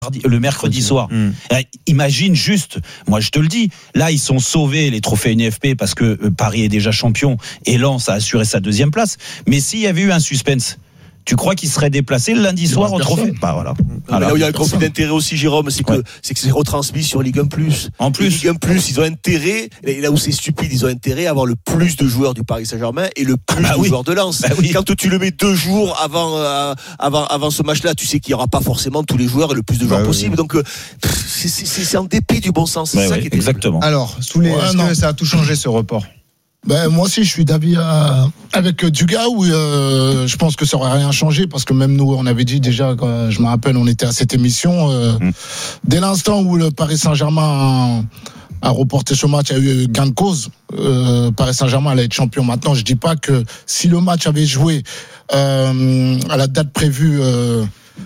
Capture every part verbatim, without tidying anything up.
le mercredi soir. Mmh. Imagine juste, moi je te le dis, là ils sont sauvés les trophées N F P parce que Paris est déjà champion et Lens a assuré sa deuxième place. Mais s'il y avait eu un suspense, tu crois qu'il serait déplacé le lundi soir au trophée? Bah voilà. Alors, là où il y a un conflit d'intérêt aussi, Jérôme, c'est que, ouais. c'est que c'est retransmis sur Ligue un plus. En plus. Ligue un plus, ils ont intérêt, et là où c'est stupide, ils ont intérêt à avoir le plus de joueurs du Paris Saint-Germain et le plus bah de oui. joueurs de Lens. Bah oui. Quand tu le mets deux jours avant, euh, avant, avant ce match-là, tu sais qu'il n'y aura pas forcément tous les joueurs et le plus de joueurs bah possible. Oui. Donc, euh, c'est, c'est, c'est en dépit du bon sens. Bah c'est ça oui, qui est exactement. Alors, sous les, ouais, est-ce non. que ça a tout changé ce report? Ben, moi aussi, je suis d'avis à, avec Dugas où euh, je pense que ça aurait rien changé parce que même nous, on avait dit déjà, quand je me rappelle, on était à cette émission. Euh, mmh. Dès l'instant où le Paris Saint-Germain a, a reporté ce match, il y a eu gain de cause. Euh, Paris Saint-Germain allait être champion. Maintenant, je dis pas que si le match avait joué euh, à la date prévue. Euh,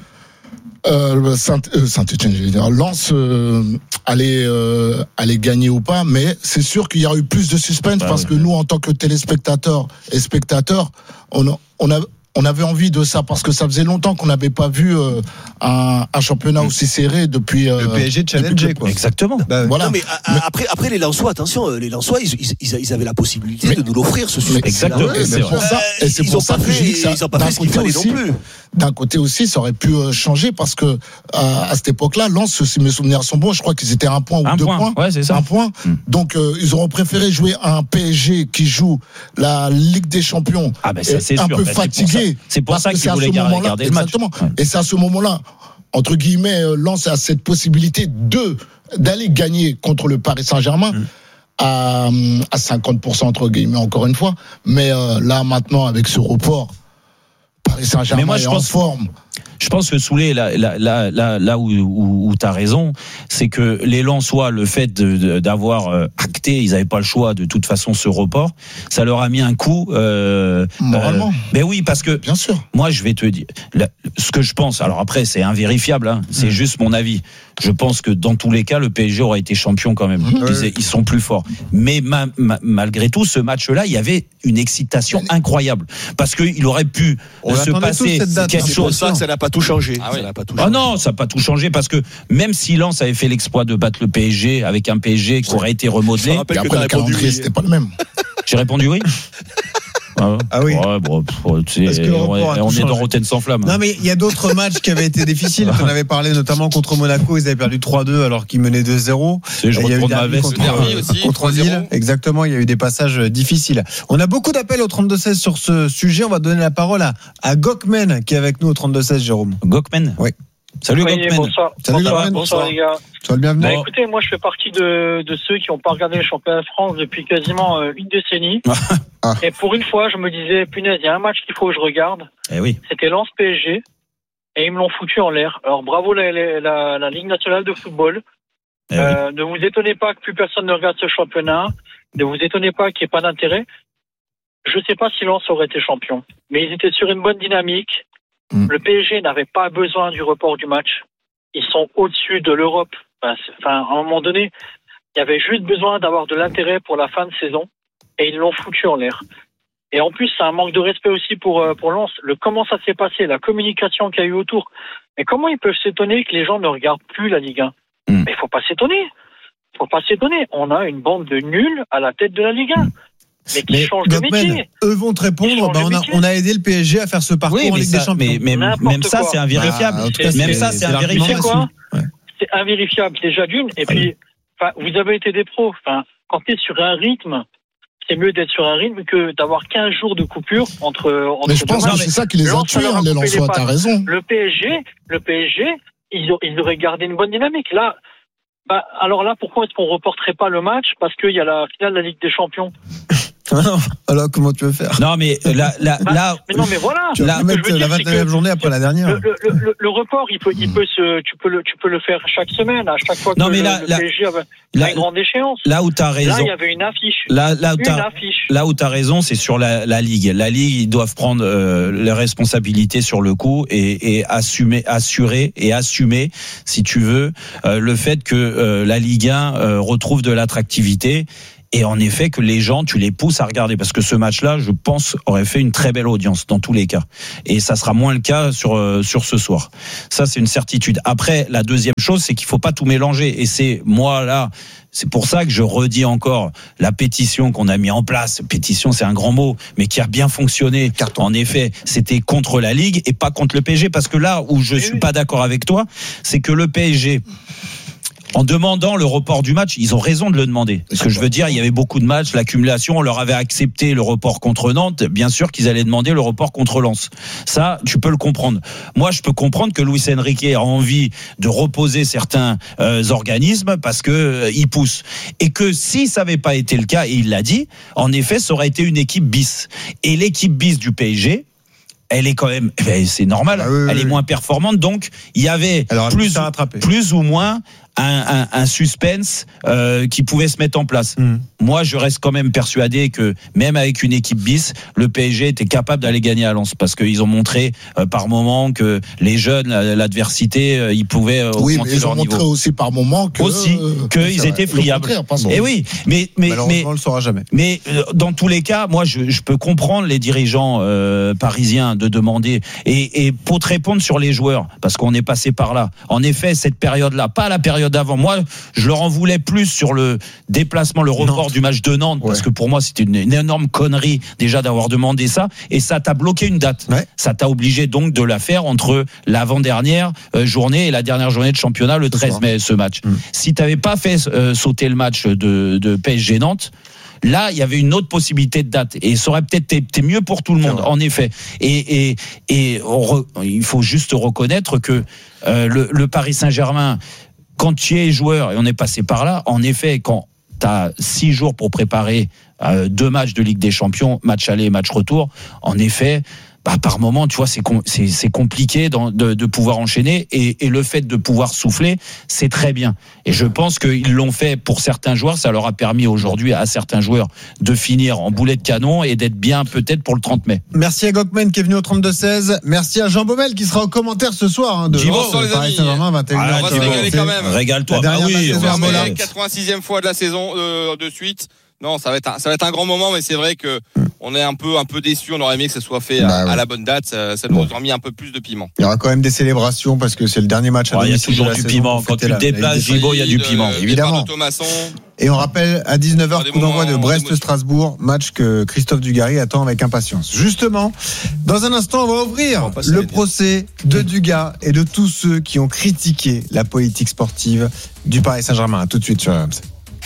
Euh, Saint, euh, Saint-Etienne, je veux dire, Lens euh, allait, euh, allait gagner ou pas, mais c'est sûr qu'il y a eu plus de suspense ah, parce oui. que nous, en tant que téléspectateurs et spectateurs, on a, on a, on avait envie de ça parce que ça faisait longtemps qu'on n'avait pas vu euh, un, un championnat mmh. aussi serré depuis euh, le P S G challenger quoi. Exactement. Bah, voilà. Non, mais, a, a, après, après les Lensois, attention, les Lensois, ils, ils, ils avaient la possibilité mais, de nous l'offrir ce sujet. Exactement. Et c'est pour ça, et c'est pour ça que je dis que ça, ils ont pas fait ce qu'il fallait non plus. D'un côté aussi, ça aurait pu changer parce que à, à cette époque-là, Lens, si mes souvenirs sont bons, je crois qu'ils étaient un point ou un deux point. points. Ouais, c'est ça. Un point. Mm. Donc euh, ils auront préféré jouer un P S G qui joue la Ligue des Champions, ah bah ça, c'est un sûr. peu bah, fatigué. C'est pour ça, c'est pour ça qu'ils voulaient garder, garder le match. Exactement. Ouais. Et c'est à ce moment-là, entre guillemets, Lens a cette possibilité de d'aller gagner contre le Paris Saint-Germain. Mm. À, à cinquante pour cent entre guillemets encore une fois, mais euh, là maintenant avec ce report, Paris Saint-Germain mais moi, je est pense, en forme. Je pense que Soulé, là, là, là, là, là où, où, où tu as raison, c'est que les Lensois, le fait de, de, d'avoir euh, acté, ils n'avaient pas le choix de toute façon ce report, ça leur a mis un coup. Euh, Moralement. Euh, mais oui, parce que bien sûr. Moi, je vais te dire là, ce que je pense. Alors après, c'est invérifiable, hein, c'est mmh. juste mon avis. Je pense que dans tous les cas, le P S G aurait été champion quand même. Mmh. Ils, ils sont plus forts. Mais ma, ma, malgré tout, ce match-là, il y avait une excitation incroyable parce qu'il aurait pu On se passer quelque chose. C'est ça que ça n'a pas tout changé. Ah, oui. ça n'a pas tout ah changé. non, ça n'a pas tout changé parce que même si Lens avait fait l'exploit de battre le P S G avec un P S G qui aurait été remodelé, et après le calendrier, c'était pas le même. J'ai répondu oui. Ah, ah oui. Ouais, bon, tu sais, on, est, on est dans Rotten sans flamme. Non mais il y a d'autres matchs qui avaient été difficiles. On avait parlé notamment contre Monaco, ils avaient perdu trois deux alors qu'ils menaient deux zéro. Il y a eu ma veste contre, derby aussi, contre Lille. Exactement, il y a eu des passages difficiles. On a beaucoup d'appels au trente-deux seize sur ce sujet. On va donner la parole à, à Gokmen qui est avec nous au trente-deux seize, Jérôme. Gokmen. Oui. Salut oui, Gokmen. Bonsoir. Salut bonsoir, Gokmen. bonsoir, bonsoir les gars. Sois le bienvenu. Bah, écoutez, moi je fais partie de, de ceux qui n'ont pas regardé le championnat de France depuis quasiment euh, une décennie. ah. Et pour une fois, je me disais, punaise, il y a un match qu'il faut que je regarde. Eh oui. C'était Lens P S G. Et ils me l'ont foutu en l'air. Alors bravo la, la, la, la Ligue nationale de football. Eh euh, oui. Ne vous étonnez pas que plus personne ne regarde ce championnat. Ne vous étonnez pas qu'il n'y ait pas d'intérêt. Je ne sais pas si Lens aurait été champion. Mais ils étaient sur une bonne dynamique. Mm. Le P S G n'avait pas besoin du report du match. Ils sont au-dessus de l'Europe. Enfin, enfin, à un moment donné, il y avait juste besoin d'avoir de l'intérêt pour la fin de saison. Et ils l'ont foutu en l'air. Et en plus, c'est un manque de respect aussi pour, pour Lens. Le, comment ça s'est passé, la communication qu'il y a eu autour. Mais comment ils peuvent s'étonner que les gens ne regardent plus la Ligue un? mm. Mais il ne faut pas s'étonner. Il ne faut pas s'étonner. On a une bande de nuls à la tête de la Ligue un. Mais qui mais changent de métier. Eux vont te répondre, bah on, a, on a aidé le P S G à faire ce parcours oui, en Ligue ça, des Champions. Mais, mais même ça, c'est invérifiable. Ah, cas, même c'est, ça, c'est, c'est, c'est invérifiable. Quoi ouais. C'est invérifiable déjà d'une. Et ah, puis, oui. vous avez été des pros. Enfin, quand tu es sur un rythme, c'est mieux d'être sur un rythme que d'avoir quinze jours de coupure entre. entre mais je pense que c'est ça qui les a tués, hein, les Lensois. T'as raison. Le P S G, le P S G, ils, ont, ils auraient gardé une bonne dynamique. Là, bah, alors là, pourquoi est-ce qu'on reporterait pas le match? Parce qu'il y a la finale de la Ligue des Champions. Alors comment tu veux faire? Non mais là, là, bah, là mais non mais voilà. Tu vas mettre la vingt-neuvième journée après la dernière. Le, le, le, le report, il peut, il peut se, tu peux le, tu peux le faire chaque semaine, à chaque fois que non, mais le, là, le là, P S G avait là, une grande échéance. Là où t'as raison. Là, il y avait une affiche. Là, là où une t'as, affiche. Là où t'as raison, c'est sur la, la Ligue. La Ligue, ils doivent prendre euh, les responsabilités sur le coup et, et assumer, assurer et assumer, si tu veux, euh, le fait que euh, la Ligue un euh, retrouve de l'attractivité. et en effet que les gens, tu les pousses à regarder, parce que ce match-là, je pense, aurait fait une très belle audience dans tous les cas. Et ça sera moins le cas sur euh, sur ce soir. Ça, c'est une certitude. Après, la deuxième chose, c'est qu'il faut pas tout mélanger. Et c'est moi là. C'est pour ça que je redis encore la pétition qu'on a mis en place. Pétition, c'est un grand mot, mais qui a bien fonctionné. Carton. En effet, c'était contre la Ligue et pas contre le P S G, parce que là où je suis pas d'accord avec toi, c'est que le P S G, en demandant le report du match, ils ont raison de le demander. Ce que je veux dire, il y avait beaucoup de matchs, l'accumulation, on leur avait accepté le report contre Nantes, bien sûr qu'ils allaient demander le report contre Lens. Ça, tu peux le comprendre. Moi, je peux comprendre que Luis Enrique a envie de reposer certains euh, organismes parce que euh, il pousse. Et que si ça n'avait pas été le cas, et il l'a dit, en effet, ça aurait été une équipe bis. Et l'équipe bis du P S G, elle est quand même, c'est normal, ah oui, elle oui, est moins performante, donc il y avait plus, plus ou moins un, un, un suspense euh, qui pouvait se mettre en place. Mmh. Moi, je reste quand même persuadé que même avec une équipe bis, le P S G était capable d'aller gagner à Lens, parce qu'ils ont montré euh, par moment que les jeunes, l'adversité, euh, ils pouvaient euh, oui, augmenter mais ils leur ont niveau. montré aussi par moment que aussi qu'ils étaient friables. Et oui, mais mais mais on le saura jamais. Mais euh, dans tous les cas, moi, je, je peux comprendre les dirigeants euh, parisiens de demander et, et pour te répondre sur les joueurs, parce qu'on est passé par là. En effet, cette période-là, pas la période d'avant. Moi, je leur en voulais plus sur le déplacement, le report Nantes. Du match de Nantes, ouais. Parce que pour moi, c'était une, une énorme connerie déjà d'avoir demandé ça, et ça t'a bloqué une date. Ouais. Ça t'a obligé donc de la faire entre l'avant-dernière euh, journée et la dernière journée de championnat, le treize mai, ce match. Mmh. Si t'avais pas fait euh, sauter le match de, de P S G Nantes, là, il y avait une autre possibilité de date, et ça aurait peut-être été mieux pour tout le monde, en effet. Et, et, et on re, il faut juste reconnaître que euh, le, le Paris Saint-Germain, quand tu es joueur, et on est passé par là, en effet, quand tu as six jours pour préparer euh, deux matchs de Ligue des Champions, match aller et match retour, en effet, bah, par moment, tu vois, c'est, com- c'est, c'est compliqué de, de, de pouvoir enchaîner, et, et le fait de pouvoir souffler, c'est très bien. Et je pense qu'ils l'ont fait pour certains joueurs, ça leur a permis aujourd'hui à certains joueurs de finir en boulet de canon et d'être bien peut-être pour le trente mai. Merci à Gokmen qui est venu au trente-deux seize. Merci à Jean Baumel qui sera au commentaire ce soir. Hein, de bonsoir les amis. Ah, on va se régaler quand même. Régale-toi. Bah oui, on va la quatre-vingt-sixième fois de la saison euh, de suite. Non, ça va être un, ça va être un grand moment, mais c'est vrai que on est un peu un peu déçu. On aurait aimé que ça soit fait à, bah ouais. à la bonne date. Ça, ça nous bon. aurait mis un peu plus de piment. Il y aura quand même des célébrations parce que c'est le dernier match à ouais, domicile. Il y a toujours du piment. Quand tu te déplaces, Gibo, il y a du piment. De, évidemment. Et on rappelle à dix-neuf heures coup d'envoi de Brest-Strasbourg, match que Christophe Dugarry attend avec impatience. Justement, dans un instant, on va ouvrir on le procès de Dugas et de tous ceux qui ont critiqué la politique sportive du Paris Saint-Germain. À tout de suite sur R M C.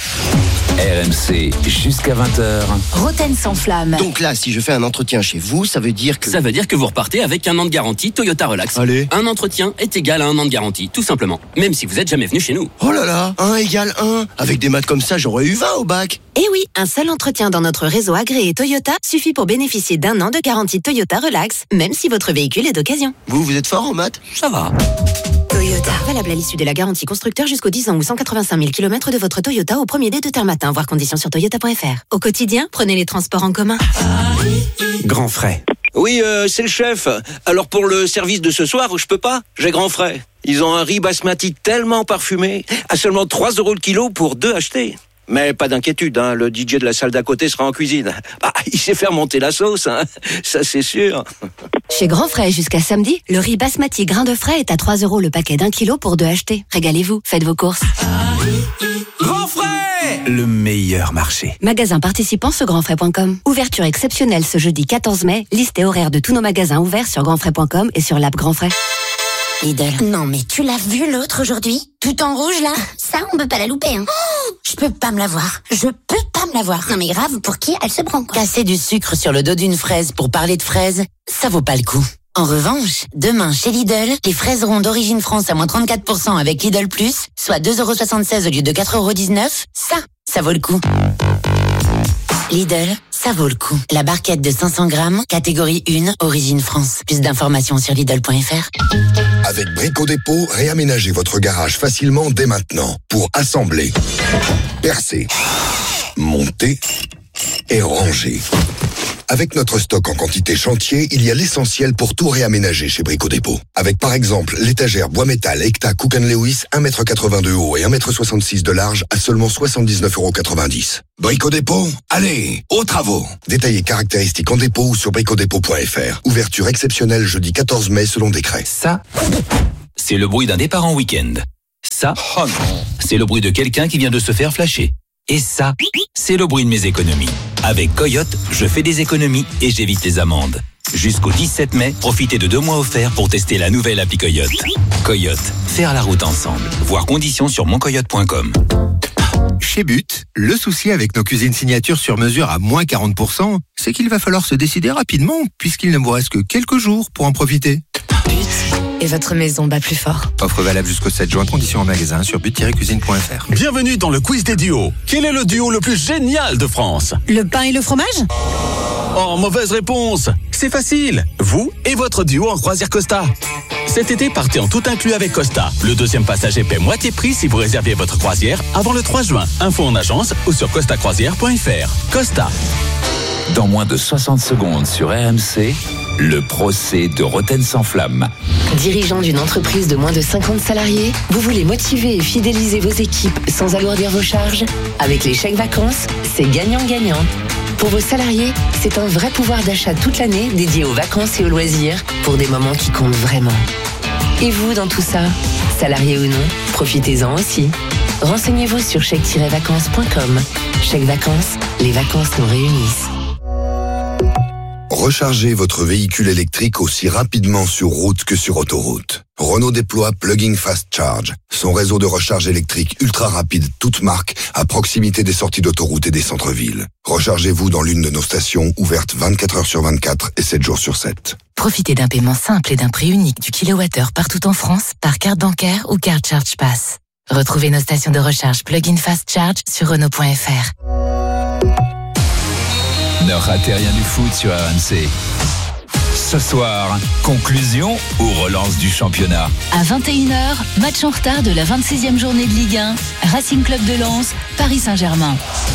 R M C jusqu'à vingt heures. Roten sans flamme. Donc là, si je fais un entretien chez vous, ça veut dire que... Ça veut dire que vous repartez avec un an de garantie Toyota Relax. Allez. Un entretien est égal à un an de garantie, tout simplement. Même si vous n'êtes jamais venu chez nous. Oh là là, un égale un. Avec des maths comme ça, j'aurais eu vingt au bac. Eh oui, un seul entretien dans notre réseau agréé Toyota suffit pour bénéficier d'un an de garantie Toyota Relax, même si votre véhicule est d'occasion. Vous, vous êtes fort en maths ? Ça va. Toyota. Valable à l'issue de la garantie constructeur jusqu'aux dix ans ou cent quatre-vingt-cinq mille kilomètres de votre Toyota au premier dé de terre matin. Voir conditions sur toyota point f r. Au quotidien, prenez les transports en commun. Grand frais. Oui, euh, c'est le chef. Alors pour le service de ce soir, je peux pas. J'ai grand frais. Ils ont un riz basmati tellement parfumé, à seulement trois euros le kilo pour deux achetés. Mais pas d'inquiétude, hein, le D J de la salle d'à côté sera en cuisine. Bah, il sait faire monter la sauce, hein, ça c'est sûr. Chez Grand Frais, jusqu'à samedi, le riz basmati grain de frais est à trois euros le paquet d'un kilo pour deux achetés. Régalez-vous, faites vos courses. Grand Frais, le meilleur marché. Magasin participant sur grand frais point com. Ouverture exceptionnelle ce jeudi quatorze mai. Liste et horaire de tous nos magasins ouverts sur grand frais point com et sur l'app Grand Frais. Lidl. Non mais tu l'as vu l'autre aujourd'hui ? Tout en rouge là ? Ça on peut pas la louper hein. Oh, je peux pas me la voir. Je peux pas me la voir. Non mais grave, pour qui elle se prend quoi ? Casser du sucre sur le dos d'une fraise pour parler de fraises, ça vaut pas le coup. En revanche, demain chez Lidl, les fraises rondes d'origine France à moins trente-quatre pour cent avec Lidl Plus, soit deux euros soixante-seize au lieu de quatre euros dix-neuf, ça, ça vaut le coup. Lidl, ça vaut le coup. La barquette de cinq cents grammes, catégorie un, origine France. Plus d'informations sur Lidl point f r. Avec Brico Dépôt, réaménagez votre garage facilement dès maintenant pour assembler, percer, monter et ranger. Avec notre stock en quantité chantier, il y a l'essentiel pour tout réaménager chez Brico Dépôt. Avec par exemple l'étagère bois métal Ecta Cook and Lewis, un mètre quatre-vingt-deux haut et un mètre soixante-six de large à seulement soixante-dix-neuf euros quatre-vingt-dix. Brico Dépôt, allez, aux travaux. Détaillez caractéristiques en dépôt ou sur bricodépôt point f r. Ouverture exceptionnelle jeudi quatorze mai selon décret. Ça, c'est le bruit d'un départ en week-end. Ça, oh non, c'est le bruit de quelqu'un qui vient de se faire flasher. Et ça, c'est le bruit de mes économies. Avec Coyote, je fais des économies et j'évite les amendes. Jusqu'au dix-sept mai, profitez de deux mois offerts pour tester la nouvelle appli Coyote. Coyote, faire la route ensemble. Voir conditions sur mon coyote point com. Chez But, le souci avec nos cuisines signature sur mesure à moins quarante pour cent, c'est qu'il va falloir se décider rapidement puisqu'il ne vous reste que quelques jours pour en profiter. But, et votre maison bat plus fort. Offre valable jusqu'au sept juin, conditions en magasin sur but tiret cuisine point f r. Bienvenue dans le quiz des duos. Quel est le duo le plus génial de France? Le pain et le fromage? Oh, mauvaise réponse. C'est facile. Vous et votre duo en croisière Costa. Cet été, partez en tout inclus avec Costa. Le deuxième passager paie moitié prix si vous réservez votre croisière avant le trois juin. Info en agence ou sur costa croisière point f r. Costa. Dans moins de soixante secondes sur R M C, le procès de Roten sans flamme. Dirigeant d'une entreprise de moins de cinquante salariés, vous voulez motiver et fidéliser vos équipes sans alourdir vos charges? Avec les chèques vacances, c'est gagnant-gagnant. Pour vos salariés, c'est un vrai pouvoir d'achat toute l'année dédié aux vacances et aux loisirs pour des moments qui comptent vraiment. Et vous, dans tout ça, salariés ou non, profitez-en aussi. Renseignez-vous sur chèque tiret vacances point com. Chèque vacances, les vacances nous réunissent. Rechargez votre véhicule électrique aussi rapidement sur route que sur autoroute. Renault déploie Plug-in Fast Charge, son réseau de recharge électrique ultra rapide toute marque à proximité des sorties d'autoroute et des centres-villes. Rechargez-vous dans l'une de nos stations ouvertes vingt-quatre heures sur vingt-quatre et sept jours sur sept. Profitez d'un paiement simple et d'un prix unique du kilowattheure partout en France par carte bancaire ou carte Charge Pass. Retrouvez nos stations de recharge Plug-in Fast Charge sur Renault point f r. Ne ratez rien du foot sur R M C. Ce soir, conclusion ou relance du championnat? À vingt et une heures, match en retard de la vingt-sixième journée de Ligue un, Racing Club de Lens, Paris Saint-Germain.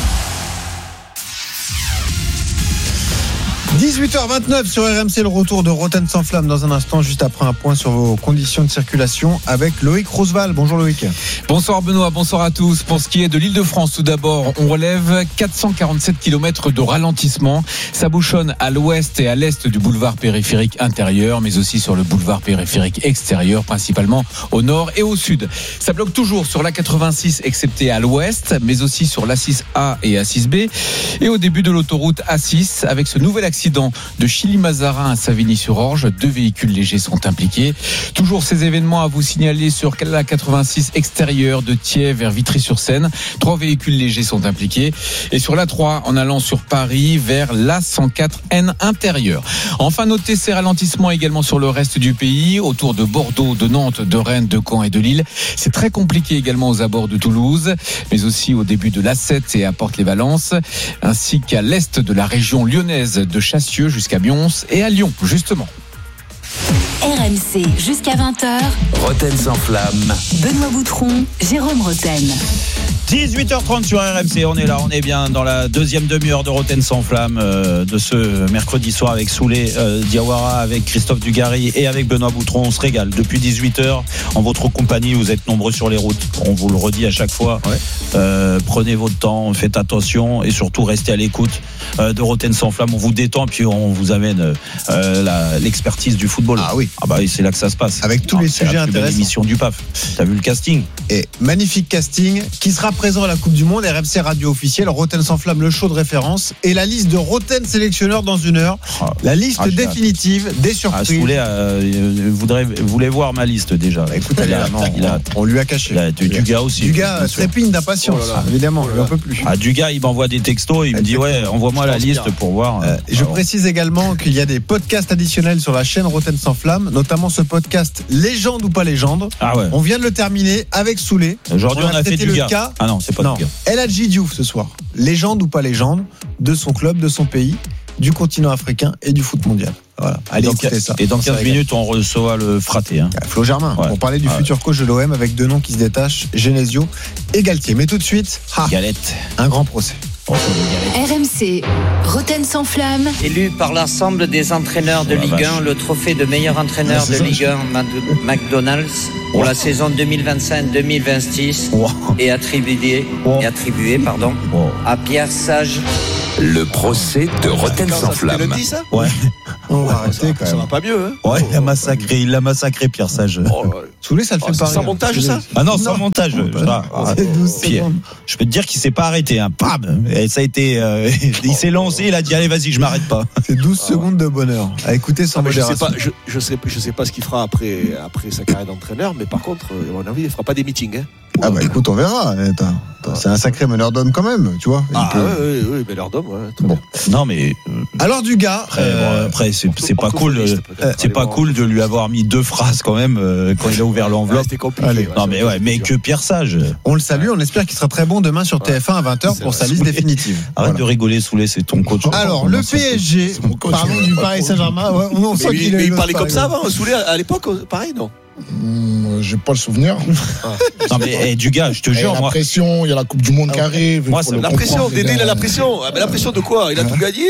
dix-huit heures vingt-neuf sur R M C, le retour de Roten sans flamme dans un instant, juste après un point sur vos conditions de circulation avec Loïc Roosevelt. Bonjour Loïc. Bonsoir Benoît, bonsoir à tous. Pour ce qui est de l'Île-de-France, tout d'abord, on relève quatre cent quarante-sept kilomètres de ralentissement. Ça bouchonne à l'ouest et à l'est du boulevard périphérique intérieur, mais aussi sur le boulevard périphérique extérieur, principalement au nord et au sud. Ça bloque toujours sur l'A quatre-vingt-six, excepté à l'ouest, mais aussi sur l'A six A et A six B. Et au début de l'autoroute A six, avec ce nouvel accident de Chilly-Mazarin à Savigny-sur-Orge, deux véhicules légers sont impliqués. Toujours ces événements à vous signaler sur l'A quatre-vingt-six extérieur de Thiers vers Vitry-sur-Seine. Trois véhicules légers sont impliqués. Et sur l'A trois, en allant sur Paris vers l'A cent quatre N intérieur. Enfin, notez ces ralentissements également sur le reste du pays, autour de Bordeaux, de Nantes, de Rennes, de Caen et de Lille. C'est très compliqué également aux abords de Toulouse, mais aussi au début de l'A sept et à Porte-les-Valences, ainsi qu'à l'est de la région lyonnaise de Chassieux jusqu'à Bions et à Lyon, justement. R M C jusqu'à vingt heures. Roten sans flamme. Benoît Boutron, Jérôme Roten. dix-huit heures trente sur R M C, on est là, on est bien dans la deuxième demi-heure de Roten sans flamme euh, de ce mercredi soir avec Souley euh, Diawara, avec Christophe Dugarry et avec Benoît Boutron. On se régale depuis dix-huit heures en votre compagnie. Vous êtes nombreux sur les routes, on vous le redit à chaque fois. Ouais. Euh, prenez votre temps, faites attention et surtout restez à l'écoute euh, de Roten sans flamme. On vous détend puis on vous amène euh, la, l'expertise du football. Ah oui. Ah bah oui, c'est là que ça se passe. Avec tous ah, les sujets intéressants. L'émission du P A F. T'as vu le casting? Et magnifique casting qui sera présent à la Coupe du Monde. R M C Radio officielle, Roten sans flamme, le show de référence et la liste de Roten sélectionneurs dans une heure. Ah, la liste ah, définitive des surprises. Ah, Souley euh, voudrait voulait voir ma liste déjà. Bah, écoute, elle a, non, il a, on lui a caché. A, du gars aussi. Du gars trépigne d'impatience. Oh là là. Évidemment, oh là là. Un peu plus. Ah, du gars, il m'envoie des textos, il me dit ouais, envoie-moi la liste pour voir. Euh, je alors. précise également qu'il y a des podcasts additionnels sur la chaîne Roten sans flamme, notamment ce podcast Légende ou pas légende. Ah ouais. On vient de le terminer avec Souley. Aujourd'hui, on, on a, a fait du gars. Cas. Ah non, c'est pas non. du gars. El Hadji Diouf ce soir. Légende ou pas légende de son club, de son pays, du continent africain et du foot mondial. Voilà. Allez, écoutez ça. Et dans quinze minutes, on reçoit le fraté. Hein. Flo Germain, ouais. Pour parler du ouais. futur coach de l'O M avec deux noms qui se détachent, Genesio et Galtier. Mais tout de suite, ha, Galette. Un grand procès. R M C, Roten sans flamme. Élu par l'ensemble des entraîneurs de Ligue un, le trophée de meilleur entraîneur de Ligue un McDonald's pour la saison deux mille vingt-cinq deux mille vingt-six est attribué, est attribué pardon, à Pierre Sage. Le procès de Roten sans flamme. Tu l'as dit ça ? Ouais. On va arrêter quand même. Ça va pas mieux, hein ? Ouais, il l'a massacré, il l'a massacré, Pierre Sage. Soulé, ça le fait oh, pas. Sans montage, ça ? Ah non, sans montage. C'est douze secondes. Je peux te dire qu'il s'est pas arrêté. Hein. Bam ! Et ça a été. Euh, il s'est lancé, il a dit allez, vas-y, je m'arrête pas. C'est douze secondes de bonheur. À écouter sans je sais modération. pas, je, je sais, je sais pas ce qu'il fera après, après sa carrière d'entraîneur, mais par contre, à mon avis, il fera pas des meetings. Hein. Ah bah écoute, on verra. Attends, attends, c'est un sacré meneur d'homme quand même, tu vois. Ah peut... oui, oui, oui, meneur d'homme. Ouais, bon. Non mais. Euh, Alors du gars. Après, euh, bon, après c'est, c'est pas cool. Euh, c'est pas cool de lui avoir mis deux phrases quand même euh, quand il a ouvert l'enveloppe. Ouais, c'était compliqué. Allez, non mais ouais, mais que Pierre Sage. On le salue, on espère qu'il sera très bon demain sur T F un à vingt heures pour sa liste définitive. Arrête voilà. de rigoler, Soulé, c'est ton coach. Alors le P S G, parlons du Paris Saint-Germain. Ouais, on mais sent mais, qu'il mais il parlait comme ça avant, Soulé à l'époque, pareil non? Mmh, j'ai pas le souvenir. Ah. Non mais hey, du gars, je te jure, la moi. pression, il y a la Coupe du Monde qui arrive. Moi, c'est la pression. Dédé, il a la pression. Mais la pression de quoi? Il a tout gagné.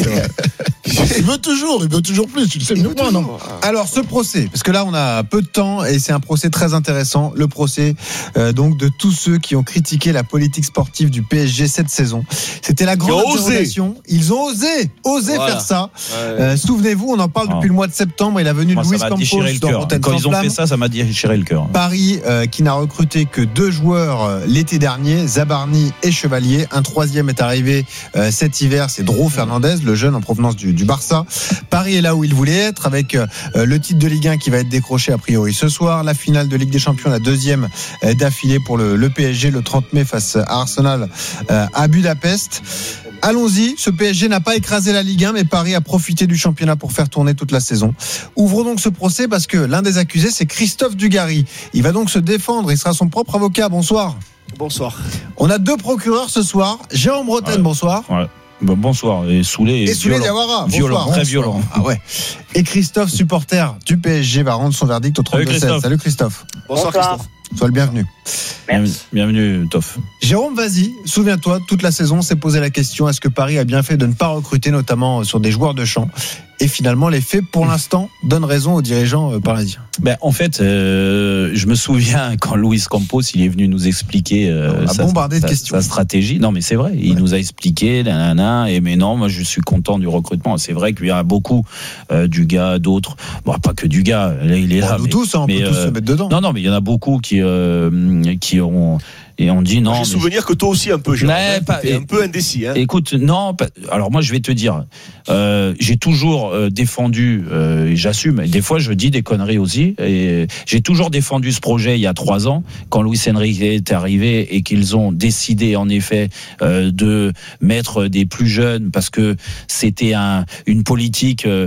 Il veut toujours, il veut toujours plus. Tu le sais mieux que moi, non? Alors ce procès, parce que là on a peu de temps et c'est un procès très intéressant. Le procès euh, donc de tous ceux qui ont critiqué la politique sportive du P S G cette saison. C'était la grande interrogation. Ils ont osé, osé voilà. faire ça. Ouais. Euh, souvenez-vous, on en parle depuis oh. le mois de septembre. Il a venu Louis Campos dans Roten Quand ils ont Flamme. fait ça, ça m'a déchiré le cœur. Paris euh, qui n'a recruté que deux joueurs euh, l'été dernier, Zabarni et Chevalier. Un troisième est arrivé euh, cet hiver, c'est Dro Fernandez, le jeune en provenance du, du Barça. Paris est là où il voulait être, avec euh, le titre de Ligue un qui va être décroché a priori ce soir, la finale de Ligue des Champions, la deuxième euh, d'affilée pour le, le P S G le trente mai face à Arsenal euh, à Budapest. Allons-y, ce P S G n'a pas écrasé la Ligue un, mais Paris a profité du championnat pour faire tourner toute la saison. Ouvrons donc ce procès parce que l'un des accusés, c'est Christophe Dugarry. Il va donc se défendre, il sera son propre avocat. Bonsoir. Bonsoir. On a deux procureurs ce soir. Jérôme Roten, ouais. bonsoir. Ouais. Bon, bonsoir. Et Soulé et Soulé Diawara. Violent, bonsoir. très violent. Ah ouais. Et Christophe, supporter du P S G, va rendre son verdict au trente-deux seize. Salut Christophe. Bonsoir, bonsoir Christophe. Sois le bienvenu. Merci. Bienvenue, Toff. Jérôme, vas-y. Souviens-toi, toute la saison, on s'est posé la question, est-ce que Paris a bien fait de ne pas recruter, notamment sur des joueurs de champ? Et finalement, les faits, pour l'instant, donnent raison aux dirigeants parisiens. Ben, en fait, euh, je me souviens quand Luis Campos, il est venu nous expliquer euh, sa, sa, de sa stratégie. Non, mais c'est vrai. Il ouais. nous a expliqué, nanana, et mais non, moi, je suis content du recrutement. C'est vrai qu'il y a beaucoup euh, du gars, d'autres. Bon, pas que du gars. Là, il est bon, là. Nous mais, tous, hein, on mais, peut euh, tous se mettre dedans. Non, non, mais il y en a beaucoup qui, euh, qui ont. Et on dit non. J'ai souvenir que toi aussi un peu, Jérôme, ouais, hein, t'es un peu indécis. Hein. Écoute, non. Alors moi, je vais te dire, euh, j'ai toujours euh, défendu, euh, et j'assume. Des fois, je dis des conneries aussi. Et j'ai toujours défendu ce projet il y a trois ans, quand Luis Enrique est arrivé et qu'ils ont décidé en effet euh, de mettre des plus jeunes parce que c'était un, une politique. Euh,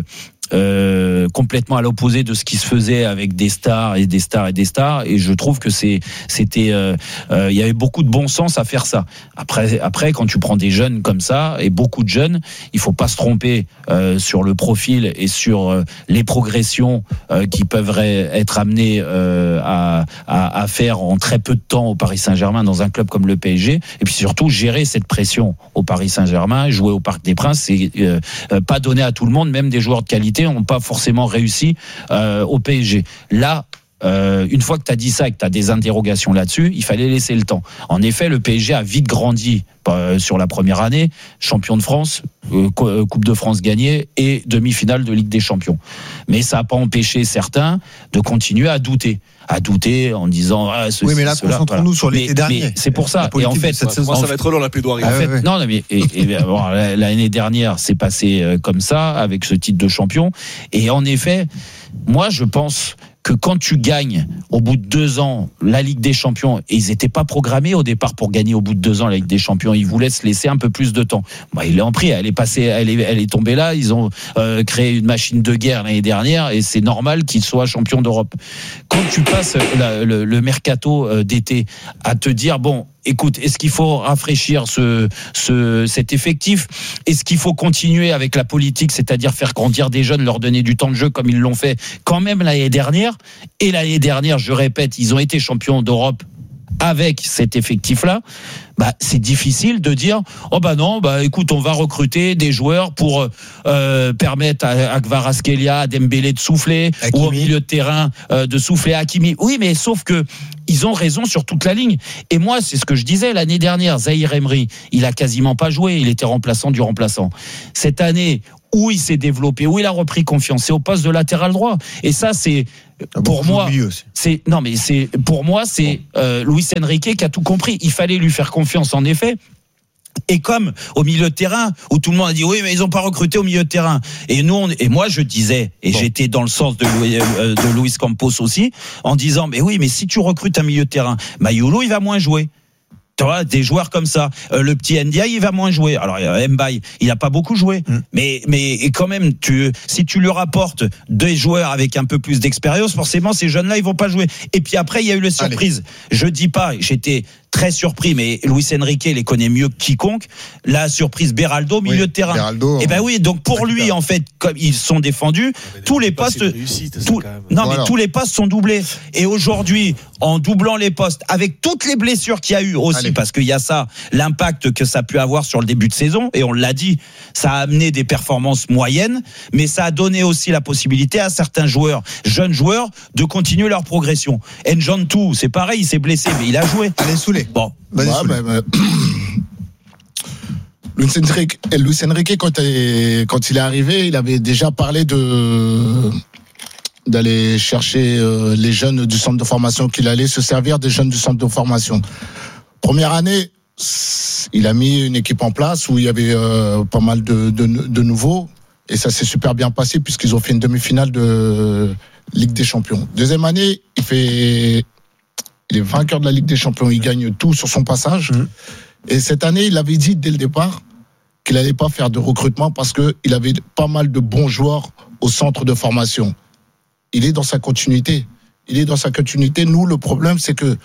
Euh, complètement à l'opposé de ce qui se faisait avec des stars et des stars et des stars, et je trouve que c'est c'était euh, euh, il y avait beaucoup de bon sens à faire ça. Après après quand tu prends des jeunes comme ça, et beaucoup de jeunes, il faut pas se tromper euh, sur le profil et sur euh, les progressions euh, qui peuvent être amenées euh, à, à à faire en très peu de temps au Paris Saint-Germain, dans un club comme le P S G, et puis surtout gérer cette pression au Paris Saint-Germain. Jouer au Parc des Princes, c'est euh, pas donné à tout le monde, même des joueurs de qualité n'ont pas forcément réussi euh, au P S G. Là, euh, une fois que tu as dit ça et que tu as des interrogations là-dessus, il fallait laisser le temps. En effet, le P S G a vite grandi euh, sur la première année, champion de France, euh, Coupe de France gagnée et demi-finale de Ligue des Champions. Mais ça n'a pas empêché certains de continuer à douter. à douter en disant ah, ceci, oui mais là concentrons-nous voilà. sur l'été mais, dernier mais c'est pour ça et en fait cette saison, ça va être long la plaidoirie en fait, non mais et, et, bon, l'année dernière c'est passé comme ça avec ce titre de champion, et en effet moi je pense que quand tu gagnes au bout de deux ans la Ligue des Champions, et ils n'étaient pas programmés au départ pour gagner au bout de deux ans la Ligue des Champions, ils voulaient se laisser un peu plus de temps. Bah, il est en pris, elle est passée, elle est, elle est tombée là. Ils ont euh, créé une machine de guerre l'année dernière, et c'est normal qu'ils soient champions d'Europe. Quand tu passes la, le, le mercato d'été à te dire bon. Écoute, est-ce qu'il faut rafraîchir ce, ce, cet effectif? Est-ce qu'il faut continuer avec la politique, c'est-à-dire faire grandir des jeunes, leur donner du temps de jeu comme ils l'ont fait quand même l'année dernière? Et l'année dernière, je répète, ils ont été champions d'Europe avec cet effectif-là. bah c'est difficile de dire oh bah non bah écoute on va recruter des joueurs pour euh, permettre à, à Kvaratskhelia, à Dembélé de souffler, Hakimi. Ou au milieu de terrain euh, de souffler à Hakimi. Oui mais sauf que ils ont raison sur toute la ligne. Et moi c'est ce que je disais l'année dernière, Zahir Emery il a quasiment pas joué, il était remplaçant du remplaçant. Cette année où il s'est développé, où il a repris confiance, c'est au poste de latéral droit. Et ça, c'est pour moi, c'est non mais c'est pour moi, c'est euh, Luis Enrique qui a tout compris. Il fallait lui faire confiance en effet. Et comme au milieu de terrain où tout le monde a dit oui mais ils ont pas recruté au milieu de terrain et nous on, et moi je disais et bon. J'étais dans le sens de Louis, euh, de Luis Campos aussi en disant mais oui mais si tu recrutes un milieu de terrain, Mayolo il va moins jouer. Tu vois, des joueurs comme ça. Euh, le petit Ndiaye, il va moins jouer. Alors, Mbaye, il a pas beaucoup joué. Mm. Mais, mais, et quand même, tu, si tu lui rapportes des joueurs avec un peu plus d'expérience, forcément, ces jeunes-là, ils vont pas jouer. Et puis après, il y a eu les surprises. Allez. Je dis pas, j'étais très surpris, mais Luis Enrique les connaît mieux que quiconque. La surprise Beraldo, milieu oui, de terrain. Beraldo, et ben oui, donc pour lui, en fait, comme ils sont défendus, tous les postes, réussite, tout, non, voilà. mais tous les postes sont doublés. Et aujourd'hui, en doublant les postes, avec toutes les blessures qu'il y a eu aussi, Allez. parce qu'il y a ça, l'impact que ça a pu avoir sur le début de saison, et on l'a dit, ça a amené des performances moyennes, mais ça a donné aussi la possibilité à certains joueurs, jeunes joueurs, de continuer leur progression. Njantou, c'est pareil, il s'est blessé, mais il a joué. Allez, Soulé. Bon, vas-y. Bah, bah, bah. Luis Enrique, Luis Enrique quand, quand il est arrivé, il avait déjà parlé de d'aller chercher euh, les jeunes du centre de formation, qu'il allait se servir des jeunes du centre de formation. Première année, il a mis une équipe en place où il y avait euh, pas mal de, de, de nouveaux, et ça s'est super bien passé puisqu'ils ont fait une demi-finale de Ligue des Champions. Deuxième année, il fait, il est vainqueur de la Ligue des Champions, il gagne tout sur son passage. Mmh. Et cette année, il avait dit dès le départ qu'il n'allait pas faire de recrutement parce qu'il avait pas mal de bons joueurs au centre de formation. Il est dans sa continuité. Il est dans sa continuité. Nous, le problème, c'est que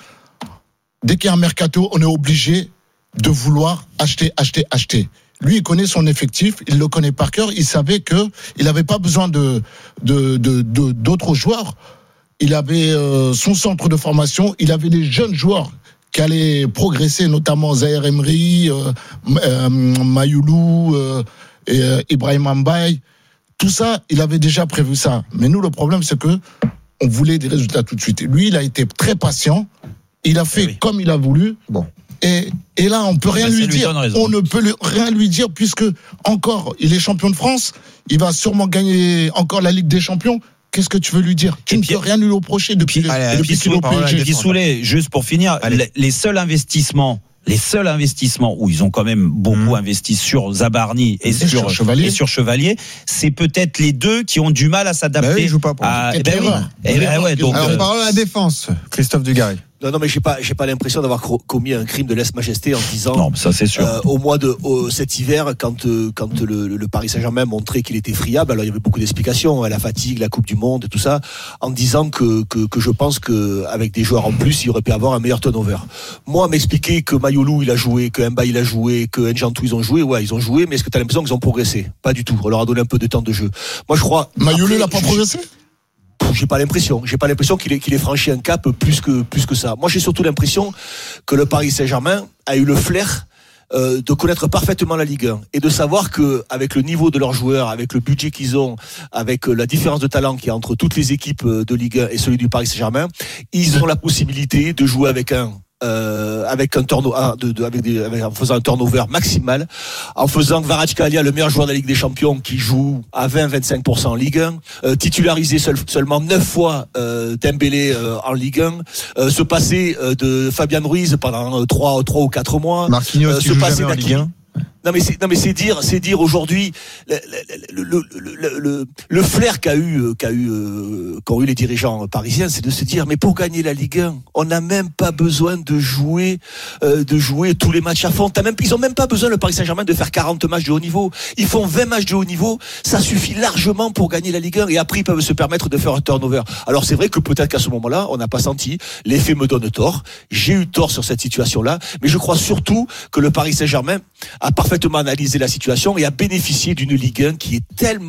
dès qu'il y a un mercato, on est obligé de vouloir acheter, acheter, acheter. Lui, il connaît son effectif, il le connaît par cœur. Il savait que il n'avait pas besoin de, de, de, de d'autres joueurs. Il avait euh, son centre de formation. Il avait des jeunes joueurs qui allaient progresser, notamment Zahir Emery, euh, euh, Mayoulou, euh, et, euh, Ibrahim Mbaye. Tout ça, il avait déjà prévu ça. Mais nous, le problème, c'est que on voulait des résultats tout de suite. Lui, il a été très patient. Il a fait oui. comme il a voulu. Bon. Et, et là, on peut rien lui, lui dire. On ne peut lui, rien lui dire puisque encore, il est champion de France. Il va sûrement gagner encore la Ligue des Champions. Qu'est-ce que tu veux lui dire? Tu et ne puis, peux rien lui reprocher depuis, puis, le, depuis qu'il est au P S G. Qui Soulé, juste pour finir, les, les seuls investissements. Les seuls investissements où ils ont quand même beaucoup mmh. investi sur Zabarni et, et sur, sur Chevalier, et sur Chevalier, c'est peut-être les deux qui ont du mal à s'adapter. Bah oui, ils jouent pas pour à, eh ben oui. eh ben ouais, donc, Alors, euh, parlons de la défense, Christophe Dugarry. Non, non, mais j'ai pas, j'ai pas l'impression d'avoir commis un crime de lèse-majesté en disant. Non, ça c'est sûr. Euh, au mois de au, cet hiver, quand euh, quand le, le Paris Saint-Germain montrait qu'il était friable, alors il y avait beaucoup d'explications, la fatigue, la Coupe du Monde, et tout ça, en disant que que que je pense que avec des joueurs en plus, il aurait pu avoir un meilleur turnover. Moi, m'expliquer que Mayolou il a joué, que Mbaye il a joué, que Njantou ils ont joué, ouais, ils ont joué, mais est-ce que t'as l'impression qu'ils ont progressé? Pas du tout. On leur a donné un peu de temps de jeu. Moi, je crois. Mayolou il a pas progressé? J'ai pas l'impression. J'ai pas l'impression qu'il ait, qu'il ait franchi un cap plus que, plus que ça. Moi, j'ai surtout l'impression que le Paris Saint-Germain a eu le flair euh, de connaître parfaitement la Ligue un et de savoir que, avec le niveau de leurs joueurs, avec le budget qu'ils ont, avec la différence de talent qu'il y a entre toutes les équipes de Ligue un et celui du Paris Saint-Germain, ils ont la possibilité de jouer avec un Euh, avec un turnover, de, de, avec des, avec, en faisant un turnover maximal, en faisant Kvaratskhelia, le meilleur joueur de la Ligue des Champions, qui joue à vingt à vingt-cinq pour cent en Ligue un, euh, titularisé seul, seulement neuf fois euh, Dembélé euh, en Ligue un, euh, se passer euh, de Fabian Ruiz pendant trois ou quatre mois, Marquinhos euh, se passer en Ligue un. Non mais c'est non mais c'est dire c'est dire aujourd'hui le le le le, le, le flair qu'a eu qu'a eu euh, qu'ont eu les dirigeants parisiens, c'est de se dire mais pour gagner la Ligue un, on n'a même pas besoin de jouer euh, de jouer tous les matchs à fond. T'as même ils ont même pas besoin, le Paris Saint-Germain, de faire quarante matchs de haut niveau. Ils font vingt matchs de haut niveau, ça suffit largement pour gagner la Ligue un, et après ils peuvent se permettre de faire un turnover. Alors c'est vrai que peut-être qu'à ce moment-là, on n'a pas senti, les faits me donnent tort. J'ai eu tort sur cette situation-là, mais je crois surtout que le Paris Saint-Germain a parfaitement analysé la situation et a bénéficié d'une Ligue un qui est tellement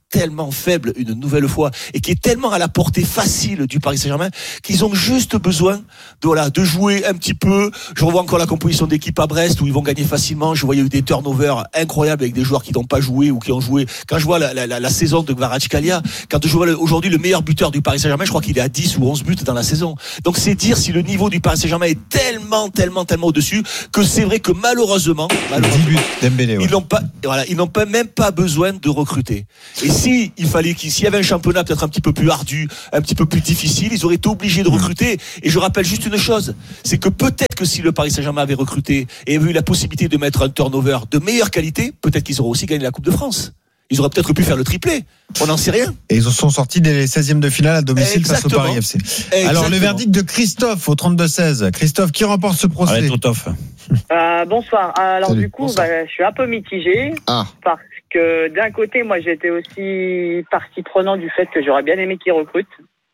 tellement faible une nouvelle fois et qui est tellement à la portée facile du Paris Saint-Germain qu'ils ont juste besoin de, voilà, de jouer un petit peu. Je revois encore la composition d'équipe à Brest où ils vont gagner facilement. Je voyais eu des turnovers incroyables avec des joueurs qui n'ont pas joué ou qui ont joué. Quand je vois la, la, la, la saison de Kvaratskhelia, quand je vois aujourd'hui le meilleur buteur du Paris Saint-Germain, je crois qu'il est à dix ou onze buts dans la saison. Donc c'est dire si le niveau du Paris Saint-Germain est tellement, tellement, tellement au-dessus que c'est vrai que malheureusement, malheureusement dix buts Dembélé, ouais. ils n'ont pas, voilà, ils n'ont pas, même pas besoin de recruter. Et si il fallait qu'il, s'il y avait un championnat peut-être un petit peu plus ardu, un petit peu plus difficile, ils auraient été obligés de recruter. Et je rappelle juste une chose, c'est que peut-être que si le Paris Saint-Germain avait recruté et avait eu la possibilité de mettre un turnover de meilleure qualité, peut-être qu'ils auraient aussi gagné la Coupe de France. Ils auraient peut-être pu faire le triplé. On n'en sait rien. Et ils sont sortis dès les seizièmes de finale à domicile Exactement. face au Paris F C. Exactement. Alors, le verdict de Christophe au trente-deux seize. Christophe, qui remporte ce procès? Allez, Totof. Euh, bonsoir. Alors Salut. du coup, bah, je suis un peu mitigé Ah. parce que d'un côté, moi, j'étais aussi partie prenante du fait que j'aurais bien aimé qu'ils recrutent.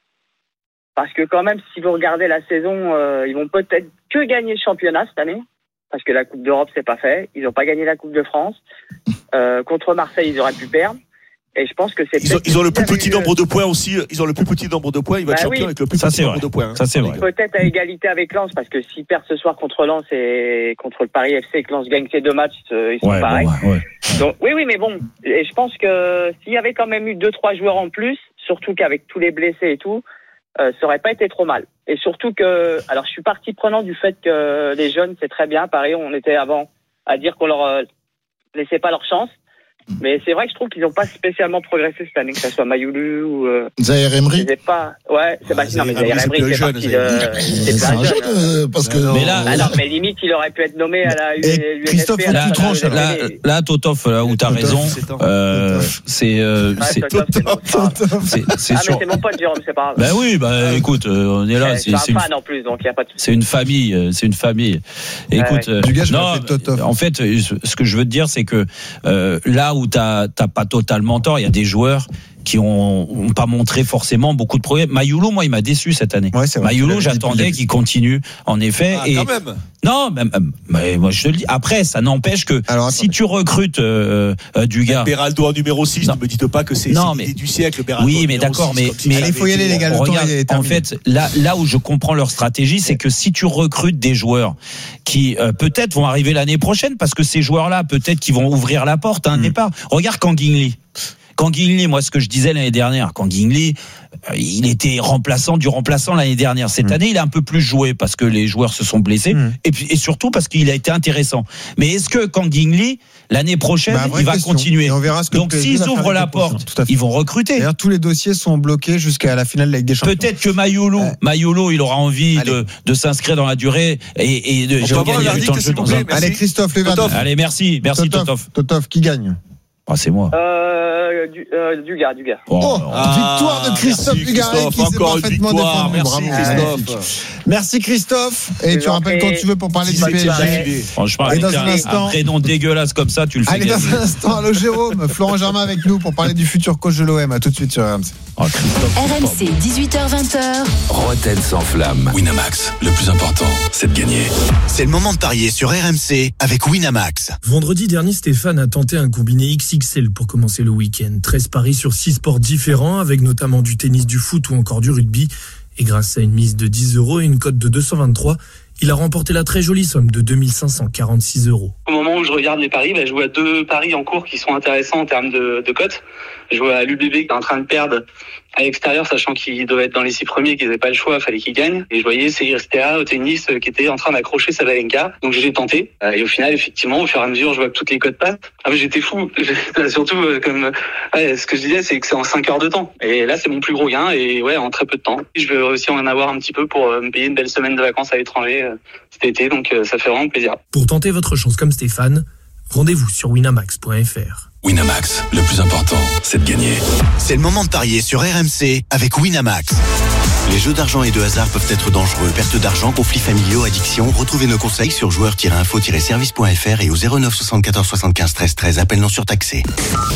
Parce que quand même, si vous regardez la saison, euh, ils vont peut-être que gagner le championnat cette année. Parce que la Coupe d'Europe, c'est pas fait. Ils n'ont pas gagné la Coupe de France. Euh, contre Marseille, ils auraient pu perdre. Et je pense que c'est ils ont, ils ont le plus petit nombre de points aussi. Ils ont le plus petit nombre de points. Ils vont être bah champions oui. avec le plus Ça, petit c'est nombre vrai. de points. Ça, c'est vrai. Peut-être à égalité avec Lens, parce que s'ils perdent ce soir contre Lens et contre le Paris F C et que Lens gagne ces deux matchs, euh, ils sont Ouais, pareils. bon, ouais, ouais. Donc, oui, oui, mais bon, et je pense que s'il y avait quand même eu deux, trois joueurs en plus, surtout qu'avec tous les blessés et tout, euh, ça aurait pas été trop mal. Et surtout que, alors je suis partie prenant du fait que les jeunes, c'est très bien. Pareil, on était avant à dire qu'on leur euh, laissait pas leur chance. Mais c'est vrai que je trouve qu'ils n'ont pas spécialement progressé cette année, que ce soit Mayoulou ou... Euh, Zaire Emery. c'est pas... Ouais, c'est pas... non, mais Zaire Emery, c'est parti de... C'est un jeune, euh, parce que... Mais là, alors, mais limite, il aurait pu être nommé à la U N S P. Christophe, Là, tu tranches, là, là, Totof, là où t'as raison, euh, c'est, euh, Ouais, c'est, Totof, c'est bon, c'est pas grave. c'est, c'est Ah, sûr. mais c'est mon pote, Jérôme, c'est pas grave. Ben oui, bah écoute, euh, on est là. Je C'est, suis un c'est une, fan en plus, donc il n'y a pas de souci. c'est une famille, euh, c'est une famille. Écoute, Ouais. euh, Du gars, je non, m'appelle Totof. en fait, ce ce que je veux te dire, c'est que euh, là où t'as t'as pas totalement tort, il y a des joueurs qui ont, ont pas montré forcément beaucoup de problèmes. Mayoulou, moi, il m'a déçu cette année. Ouais, c'est vrai. Mayoulou, Tu l'as dit depuis le j'attendais début. qu'il continue, en effet. Ah, et quand même. non, mais, mais moi je te le dis. Après, ça n'empêche que Alors, si tu recrutes euh, euh, du gars. Beraldo en numéro six, Non. ne me dites pas que c'est, Non, c'est mais- l'idée du siècle, Beraldo. Oui, en mais numéro d'accord, six, mais, comme si mais ça Allez, il faut y avait aller, été- les gars. Le temps, regarde, il est en terminé. fait, là, là où je comprends leur stratégie, c'est que si tu recrutes des joueurs qui euh, peut-être vont arriver l'année prochaine, parce que ces joueurs-là, peut-être qu'ils vont ouvrir la porte à un Mm. départ. Regarde Kanguinli. Kanguinli, moi, ce que je disais l'année dernière, Kanguinli, euh, il était remplaçant du remplaçant l'année dernière. Cette Mm. année, il a un peu plus joué parce que les joueurs se sont blessés, Mm. et puis et surtout parce qu'il a été intéressant. Mais est-ce que Kanguinli, l'année prochaine, Bah, vraie il va question. continuer? Et on verra ce que Donc, le P S G s'ils va faire ouvrent la l'été prochain. porte, Tout à fait. ils vont recruter. D'ailleurs, tous les dossiers sont bloqués jusqu'à la finale de la Ligue des Champions. Peut-être que Mayoulou, Ouais. Mayoulou, il aura envie Allez. de, de s'inscrire dans la durée et, et de On je peut vais avoir gagner le du temps de verdict, jeu s'il dans vous un- plaît. Merci. Allez, Christophe, le verdict. Allez, merci, merci Totof. Totof, qui gagne? Ah, c'est moi. Euh, du, euh, du gars, du gars. Oh, Oh, Ah, victoire de Christophe merci, Dugarry Christophe, qui s'est encore une parfaitement victoire. défendu. Merci, Bravo. Christophe. Merci Christophe. Et Je tu vous en rappelles prie. quand tu veux pour parler du Si P S G. c'est Franchement, Et avec dans un, un instant- un prénom dégueulasse comme ça, tu le fais Allez, dans gagner. un instant, allô Jérôme, Florent Germain avec nous pour parler du futur coach de l'O M. À tout de suite sur R M C. Oh, Christophe. R M C, dix-huit heures vingt. Roten sans flamme. Winamax, le plus important, c'est de gagner. C'est le moment de parier sur R M C avec Winamax. Vendredi dernier, Stéphane a tenté un combiné X X L pour commencer le week-end. treize paris sur six sports différents, avec notamment du tennis, du foot ou encore du rugby. Et grâce à une mise de dix euros et une cote de deux cent vingt-trois, il a remporté la très jolie somme de deux mille cinq cent quarante-six euros. Au moment où je regarde les paris, bah, je vois deux paris en cours qui sont intéressants en termes de, de cotes. Je vois l'U B B qui est en train de perdre à l'extérieur, sachant qu'il doit être dans les six premiers, qu'ils n'avaient pas le choix, il fallait qu'il gagne. Et je voyais Seyristea au tennis euh, qui était en train d'accrocher Sabalenka. Donc j'ai tenté. Euh, et au final, effectivement, au fur et à mesure, je vois que toutes les cotes passent. Ah, mais j'étais fou. Surtout, euh, comme ouais, ce que je disais, c'est que c'est en cinq heures de temps. Et là, c'est mon plus gros gain. Et ouais, en très peu de temps. Je vais aussi en avoir un petit peu pour euh, me payer une belle semaine de vacances à l'étranger euh, cet été. Donc euh, ça fait vraiment plaisir. Pour tenter votre chance comme Stéphane, rendez-vous sur winamax point f r. Winamax, le plus important, c'est de gagner. C'est le moment de parier sur R M C avec Winamax. Les jeux d'argent et de hasard peuvent être dangereux. Perte d'argent, conflits familiaux, addiction. Retrouvez nos conseils sur joueurs tiret info tiret service point f r et au zéro neuf soixante-quatorze soixante-quinze treize treize. Appel non surtaxé.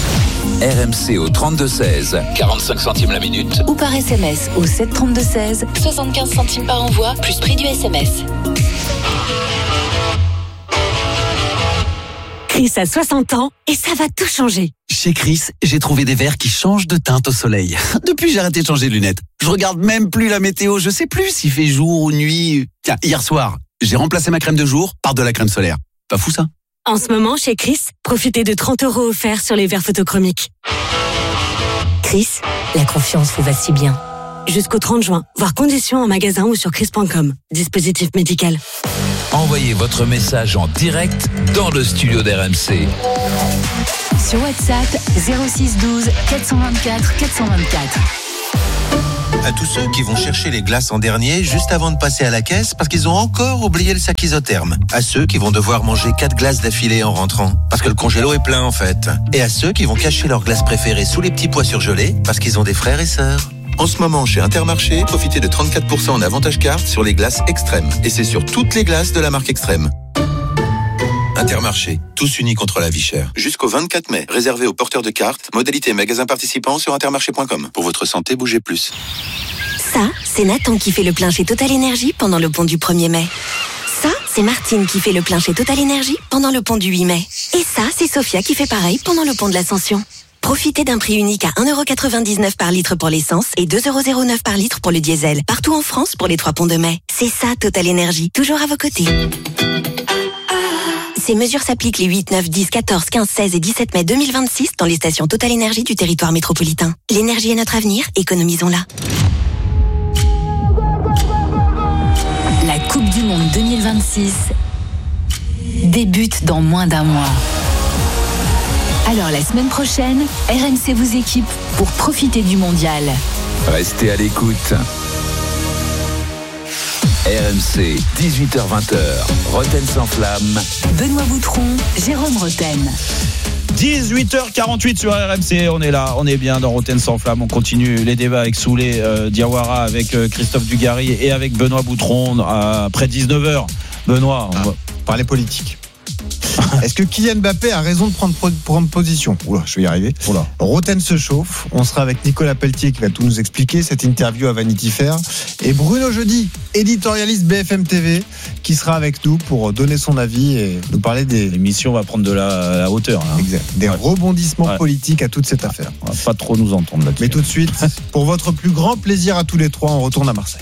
R M C au trente-deux seize, quarante-cinq centimes la minute. Ou par S M S au sept trente-deux seize, soixante-quinze centimes par envoi, plus prix du S M S. Chris a soixante ans et ça va tout changer. Chez Chris, j'ai trouvé des verres qui changent de teinte au soleil. Depuis, j'ai arrêté de changer de lunettes. Je regarde même plus la météo, je sais plus s'il fait jour ou nuit. Tiens, hier soir, j'ai remplacé ma crème de jour par de la crème solaire. Pas fou ça? En ce moment, chez Chris, profitez de trente euros offerts sur les verres photochromiques. Chris, la confiance vous va si bien. Jusqu'au trente juin, voir conditions en magasin ou sur chris point com. Dispositif médical. Envoyez votre message en direct dans le studio d'R M C. Sur WhatsApp, zéro six douze quatre cent vingt-quatre quatre cent vingt-quatre. À tous ceux qui vont chercher les glaces en dernier juste avant de passer à la caisse parce qu'ils ont encore oublié le sac isotherme. À ceux qui vont devoir manger quatre glaces d'affilée en rentrant parce que le congélo est plein en fait. Et à ceux qui vont cacher leurs glaces préférées sous les petits pois surgelés parce qu'ils ont des frères et sœurs. En ce moment, chez Intermarché, profitez de trente-quatre pour cent en avantage carte sur les glaces Extrême. Et c'est sur toutes les glaces de la marque Extrême. Intermarché, tous unis contre la vie chère. Jusqu'au vingt-quatre mai, réservé aux porteurs de cartes. Modalité magasin participant sur intermarché point com. Pour votre santé, bougez plus. Ça, c'est Nathan qui fait le plein chez Total Énergie pendant le pont du premier mai. Ça, c'est Martine qui fait le plein chez Total Énergie pendant le pont du huit mai. Et ça, c'est Sophia qui fait pareil pendant le pont de l'Ascension. Profitez d'un prix unique à un euro quatre-vingt-dix-neuf par litre pour l'essence et deux euros zéro neuf par litre pour le diesel. Partout en France pour les trois ponts de mai. C'est ça, Total Énergie. Toujours à vos côtés. Ces mesures s'appliquent les huit, neuf, dix, quatorze, quinze, seize et dix-sept mai deux mille vingt-six dans les stations Total Énergie du territoire métropolitain. L'énergie est notre avenir, économisons-la. La Coupe du Monde deux mille vingt-six débute dans moins d'un mois. Alors la semaine prochaine, R M C vous équipe pour profiter du mondial. Restez à l'écoute. R M C, dix-huit heures vingt, Roten sans flamme. Benoît Boutron, Jérôme Roten. dix-huit heures quarante-huit sur R M C, on est là, on est bien dans Roten sans flamme, on continue les débats avec Soulé euh, Diawara, avec euh, Christophe Dugarry et avec Benoît Boutron euh, après dix-neuf heures. Benoît, on ah, va parler politique. Est-ce que Kylian Mbappé a raison de prendre, prendre position? Oula, je vais y arriver. Oula. Roten se chauffe. On sera avec Nicolas Pelletier qui va tout nous expliquer. Cette interview à Vanity Fair. Et Bruno Jeudi, éditorialiste B F M T V, qui sera avec nous pour donner son avis et nous parler des. L'émission va prendre de la, la hauteur. Hein. Exact. Des ouais. rebondissements ouais. politiques à toute cette affaire. On va pas trop nous entendre là-dessus. Mais tout de suite, pour votre plus grand plaisir à tous les trois, on retourne à Marseille.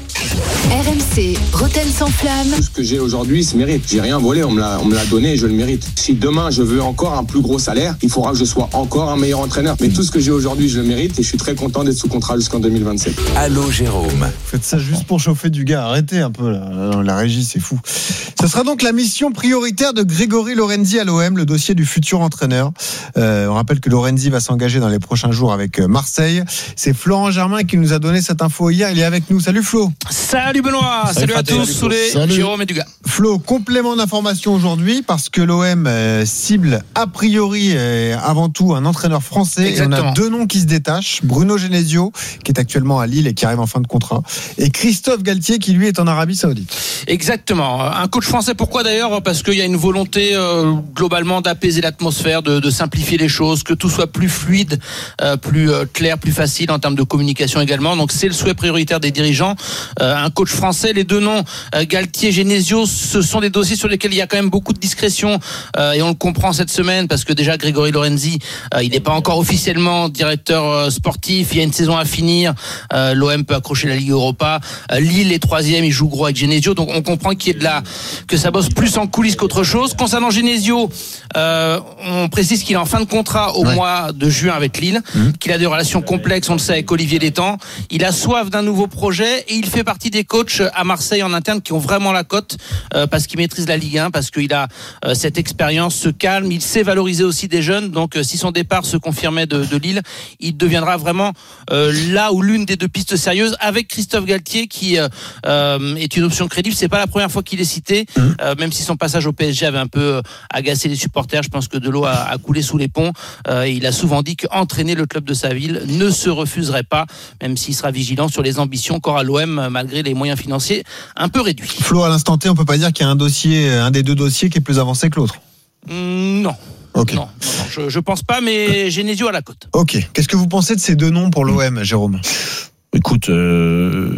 R M C, Roten sans flamme. Tout ce que j'ai aujourd'hui se mérite. J'ai rien volé, on me l'a, on me l'a donné et je le mérite. Si demain je veux encore un plus gros salaire, il faudra que je sois encore un meilleur entraîneur. Mais tout ce que j'ai aujourd'hui, je le mérite et je suis très content d'être sous contrat jusqu'en deux mille vingt-sept. Allô Jérôme. Vous faites ça juste pour chauffer du gars. Arrêtez un peu là. La régie, c'est fou. Ce sera donc la mission prioritaire de Grégory Lorenzi à l'O M, le dossier du futur entraîneur. Euh, on rappelle que Lorenzi va s'engager dans les prochains jours avec Marseille. C'est Florent Germain qui nous a donné cette info hier. Il est avec nous. Salut Flo. Salut Benoît. Salut, Salut à tous. Soulé, Jérôme et Dugas. Flo, complément d'information aujourd'hui parce que l'O M euh, cible a priori euh, avant tout un entraîneur français. Exactement. Et on a deux noms qui se détachent. Bruno Genesio, qui est actuellement à Lille et qui arrive en fin de contrat, et Christophe Galtier, qui lui est en Arabie Saoudite. Exactement. Un coach français, pourquoi d'ailleurs? Parce qu'il y a une volonté euh, globalement d'apaiser l'atmosphère, de, de simplifier les choses, que tout soit plus fluide, euh, plus euh, clair, plus facile en termes de communication également. Donc c'est le souhait prioritaire des dirigeants. Euh, un coach français, les deux noms, euh, Galtier, Genesio, ce sont des dossiers sur lesquels il y a quand même beaucoup de discrétion euh, et on le comprend cette semaine parce que déjà Grégory Lorenzi, euh, il n'est pas encore officiellement directeur euh, sportif. Il y a une saison à finir. Euh, L'O M peut accrocher la Ligue Europa. Euh, Lille est troisième, il joue gros avec Genesio. Donc on comprend qu'il y ait de la, que ça bosse plus en coulisses qu'autre chose. Concernant Genesio, euh, on précise qu'il est en fin de contrat au ouais. mois de juin avec Lille, mmh. qu'il a des relations complexes, on le sait, avec Olivier Létang. Il a soif d'un nouveau projet et il fait partie des coachs à Marseille en interne qui ont vraiment la cote euh, parce qu'il maîtrise la Ligue un, parce qu'il a euh, cette expérience, ce calme. Il sait valoriser aussi des jeunes. Donc euh, si son départ se confirmait de, de Lille, il deviendra vraiment euh, là ou l'une des deux pistes sérieuses avec Christophe Galtier qui euh, euh, est une option crédible. C'est pas la première fois qu'il est cité, mmh. euh, même si son passage au P S G avait un peu agacé les supporters. Je pense que de l'eau a, a coulé sous les ponts. Euh, il a souvent dit qu'entraîner le club de sa ville ne se refuserait pas, même s'il sera vigilant sur les ambitions qu'aura l'O M malgré les moyens financiers un peu réduits. Flo, à l'instant T, on peut pas dire qu'il y a un dossier, un des deux dossiers qui est plus avancé que l'autre. Mmh, non. Okay. Non, non, non, je, je pense pas, mais Genesio à la cote. Ok. Qu'est-ce que vous pensez de ces deux noms pour l'O M, Jérôme? Écoute, euh,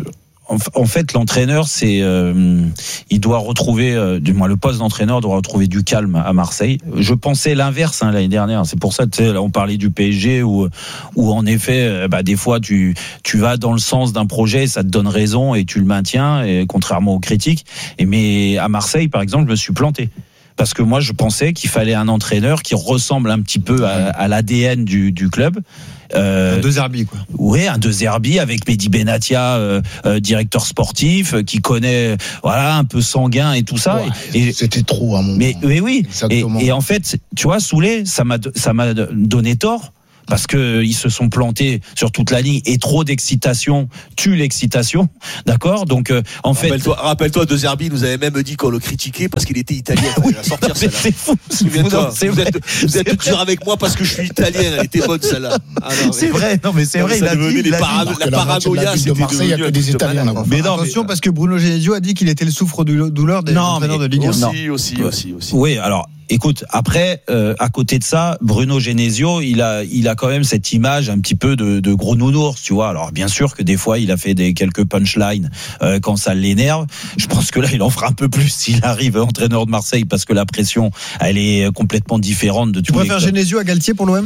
en fait, l'entraîneur, c'est, euh, il doit retrouver, euh, du moins le poste d'entraîneur doit retrouver du calme à Marseille. Je pensais l'inverse hein, l'année dernière. C'est pour ça, tu sais, là, on parlait du P S G où, où en effet, bah, des fois, tu, tu vas dans le sens d'un projet, ça te donne raison et tu le maintiens, et contrairement aux critiques. Et mais à Marseille, par exemple, je me suis planté. Parce que moi, je pensais qu'il fallait un entraîneur qui ressemble un petit peu à, à l'A D N du, du club. Euh, un De Zerbi, quoi. Oui, un De Zerbi avec Mehdi Benatia, euh, euh, directeur sportif, euh, qui connaît, voilà, un peu sanguin et tout ça. Ouais, et, c'était trop à mon moment. Mais, mais oui. Et, et en fait, tu vois, Soulé, ça m'a, ça m'a donné tort. Parce que ils se sont plantés sur toute la ligne et trop d'excitation tue l'excitation, d'accord. Donc euh, en rappelle-toi, fait, rappelle-toi de Zerbi nous avait même dit qu'on le critiquait parce qu'il était italien. Il va sortir non, c'est fou. Souviens-toi, vous vrai. êtes, vous êtes dur avec moi parce que je suis italien. Elle était bonne celle-là. Ah, non, c'est mais... vrai. Non mais c'est vrai. Il a dit les para... la, la paranoïa, c'était Marseille, il y a que des Italiens là. Mais non, attention parce que Bruno Genesio a dit qu'il était le souffre-douleur des entraîneurs de Ligue un. Aussi, aussi, aussi, aussi. Oui, alors. Écoute, après, euh, à côté de ça, Bruno Genesio, il a, il a quand même cette image un petit peu de, de gros nounours, tu vois. Alors bien sûr que des fois, il a fait des quelques punchlines euh, quand ça l'énerve. Je pense que là, il en fera un peu plus s'il arrive entraîneur de Marseille, parce que la pression, elle est complètement différente de. Tu préfères Genesio à Galtier pour l'O M ?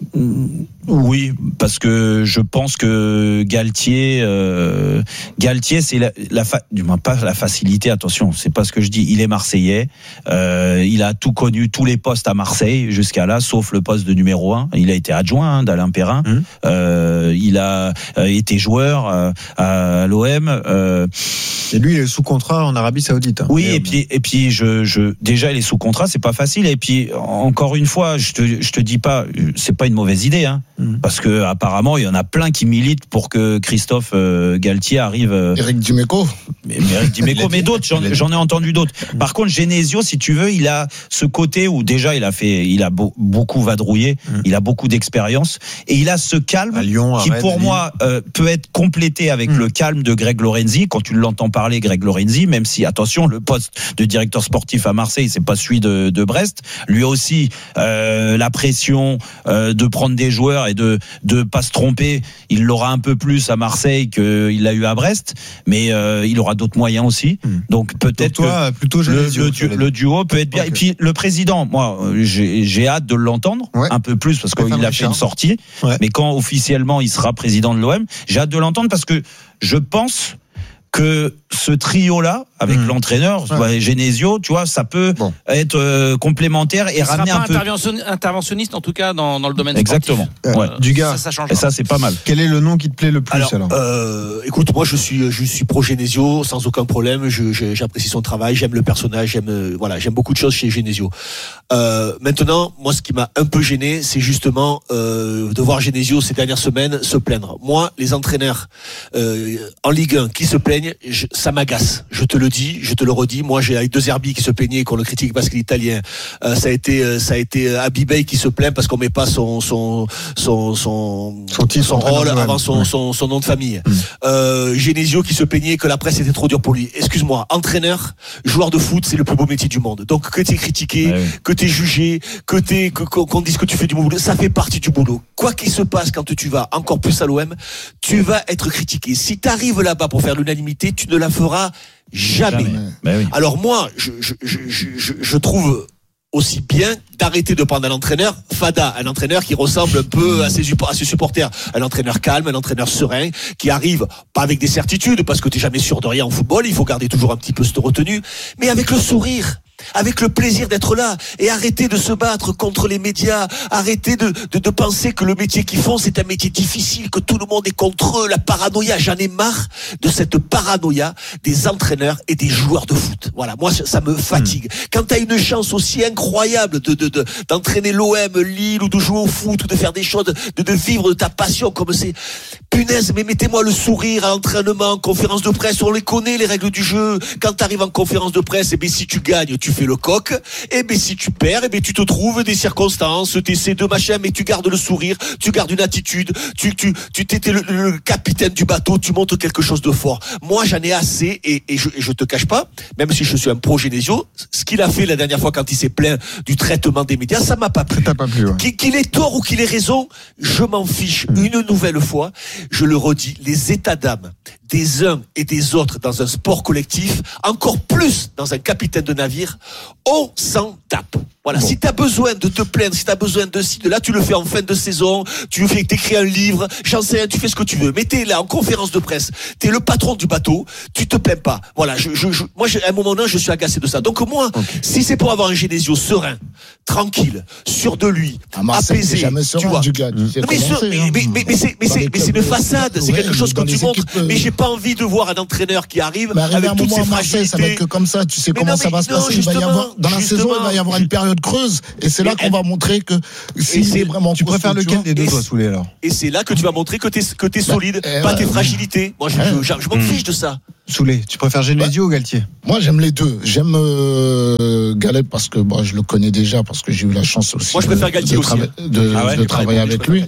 Oui, parce que je pense que Galtier, euh, Galtier, c'est la, la fa, du moins pas la facilité. Attention, c'est pas ce que je dis. Il est Marseillais. Euh, il a tout connu, tous les postes à Marseille jusqu'à là, sauf le poste de numéro un. Il a été adjoint hein, d'Alain Perrin. Mmh. Euh, il a euh, été joueur euh, à l'O M. Euh, et lui, il est sous contrat en Arabie Saoudite. Hein, oui, et, et puis, et puis, je, je, déjà, il est sous contrat, c'est pas facile. Et puis, encore une fois, je te, je te dis pas, c'est pas une mauvaise idée, hein, mmh. parce que apparemment il y en a plein qui militent pour que Christophe euh, Galtier arrive. Euh, Eric Dimeco. Mais, mais Eric Dimeco, mais d'autres, j'en, j'en ai entendu d'autres. Par contre, Genesio, si tu veux, il a ce côté où déjà il a fait, il a beau, beaucoup vadrouillé, mmh. il a beaucoup d'expérience et il a ce calme à Lyon, qui, Rennes, pour moi, euh, peut être complété avec mmh. le calme de Greg Lorenzi. Quand tu l'entends parler, Greg Lorenzi, même si attention, le poste de directeur sportif à Marseille, c'est pas celui de, de Brest. Lui aussi, euh, la pression euh, de prendre des joueurs et de de pas se tromper, il l'aura un peu plus à Marseille qu'il l'a eu à Brest, mais euh, il aura d'autres moyens aussi. Mmh. Donc peut-être Donc toi, que plutôt le, le, du, le duo peut être bien. Okay. Et puis le président, moi, j'ai, j'ai hâte de l'entendre ouais. un peu plus parce qu'il a fait une sortie. Ouais. Mais quand officiellement il sera président de l'O M, j'ai hâte de l'entendre parce que je pense que ce trio-là, avec mmh. l'entraîneur, ouais. Genesio, tu vois, ça peut bon. être euh, complémentaire et il ramener sera un pas peu. interventionniste en tout cas dans, dans le domaine Exactement. sportif. Ouais. Euh, Dugas. Ça, ça change. Et ça, c'est pas mal. Quel est le nom qui te plaît le plus alors, alors euh, Écoute, moi, je suis, je suis pro Genesio sans aucun problème. Je, je, j'apprécie son travail, j'aime le personnage, j'aime, euh, voilà, j'aime beaucoup de choses chez Genesio. Euh, maintenant, moi, ce qui m'a un peu gêné, c'est justement euh, de voir Genesio ces dernières semaines se plaindre. Moi, les entraîneurs euh, en Ligue un qui se plaignent, je, ça m'agace. Je te le dis, je te le redis. Moi, j'ai avec De Zerbi qui se plaignait qu'on le critique parce qu'il est italien. Euh, ça a été, euh, ça a été Abibey qui se plaint parce qu'on met pas son son son son son, titre, son rôle avant son, ouais. son son nom de famille. Mmh. Euh, Genesio qui se plaignait que la presse était trop dure pour lui. Excuse-moi, entraîneur, joueur de foot, c'est le plus beau métier du monde. Donc que t'es critiqué, ouais. que t'es jugé, que t'es que, qu'on dise que tu fais du boulot, ça fait partie du boulot. Quoi qu'il se passe quand tu vas encore plus à l'O M, tu vas être critiqué. Si t'arrives là-bas pour faire l'unanimité, tu ne la feras jamais. jamais. Ben oui. Alors moi, je, je, je, je, je trouve aussi bien d'arrêter de prendre un entraîneur fada, un entraîneur qui ressemble un peu à ses, à ses supporters, un entraîneur calme, un entraîneur serein, qui arrive pas avec des certitudes, parce que t'es jamais sûr de rien en football, il faut garder toujours un petit peu cette retenue, mais avec le sourire, avec le plaisir d'être là, et arrêter de se battre contre les médias, arrêter de, de, de penser que le métier qu'ils font c'est un métier difficile, que tout le monde est contre eux, la paranoïa. J'en ai marre de cette paranoïa des entraîneurs et des joueurs de foot. Voilà, moi ça me fatigue. Mmh. Quand t'as une chance aussi incroyable de, de, de d'entraîner l'O M, Lille, ou de jouer au foot, ou de faire des choses, de, de vivre de ta passion comme c'est, punaise, mais mettez-moi le sourire à l'entraînement, conférence de presse, on les connaît les règles du jeu. Quand t'arrives en conférence de presse, et bien si tu gagnes, tu fais le coq, et bien si tu perds, et bien tu te trouves des circonstances, t'essaies de machin, mais tu gardes le sourire, tu gardes une attitude, tu tu tu t'étais le, le capitaine du bateau, tu montres quelque chose de fort. Moi j'en ai assez, et, et, je, et je te cache pas, même si je suis un pro Genesio, ce qu'il a fait la dernière fois quand il s'est plaint du traitement des médias, ça m'a pas plu. Ça t'a pas plu, ouais. Qu'il, qu'il ait tort ou qu'il ait raison, je m'en fiche. Mmh. Une nouvelle fois, je le redis, les états d'âme des uns et des autres dans un sport collectif, encore plus dans un capitaine de navire, on s'en tape. Voilà, bon. Si tu as besoin de te plaindre, si tu as besoin de ci, de là, tu le fais en fin de saison, tu fais t'écris un livre, j'en sais rien, tu fais ce que tu veux. Mais t'es là en conférence de presse, t'es le patron du bateau, tu te plains pas. Voilà, je, je, je, moi, à un moment donné, je suis agacé de ça. Donc moi, okay. si c'est pour avoir un Genesio serein, tranquille, sûr de lui, apaisé, jamais serein, tu vois. Du gars, tu sais mais, sur, mais, hein. mais, mais, mais c'est, mais c'est, mais c'est une façade, c'est quelque chose que tu montres. Équipes, mais j'ai pas envie de voir un entraîneur qui arrive mais avec toutes ses fragilités. Ça va être que comme ça, tu sais mais comment non, ça va se passer. Il va y avoir, dans la saison, il va y avoir une période creuse, et c'est là qu'on va montrer que si c'est vraiment. Tu préfères lequel des deux, toi, Soulé, alors? Et c'est là que tu vas montrer que t'es que t'es solide, pas tes fragilités. Moi, je je m'en fiche de ça. Soulé, tu préfères Genesio ou Galtier? Moi, j'aime les deux. J'aime euh, Gallet parce que bon, je le connais déjà, parce que j'ai eu la chance aussi. Moi, je préfère Galtier de, aussi. De, de, ah ouais, de travailler avec lui.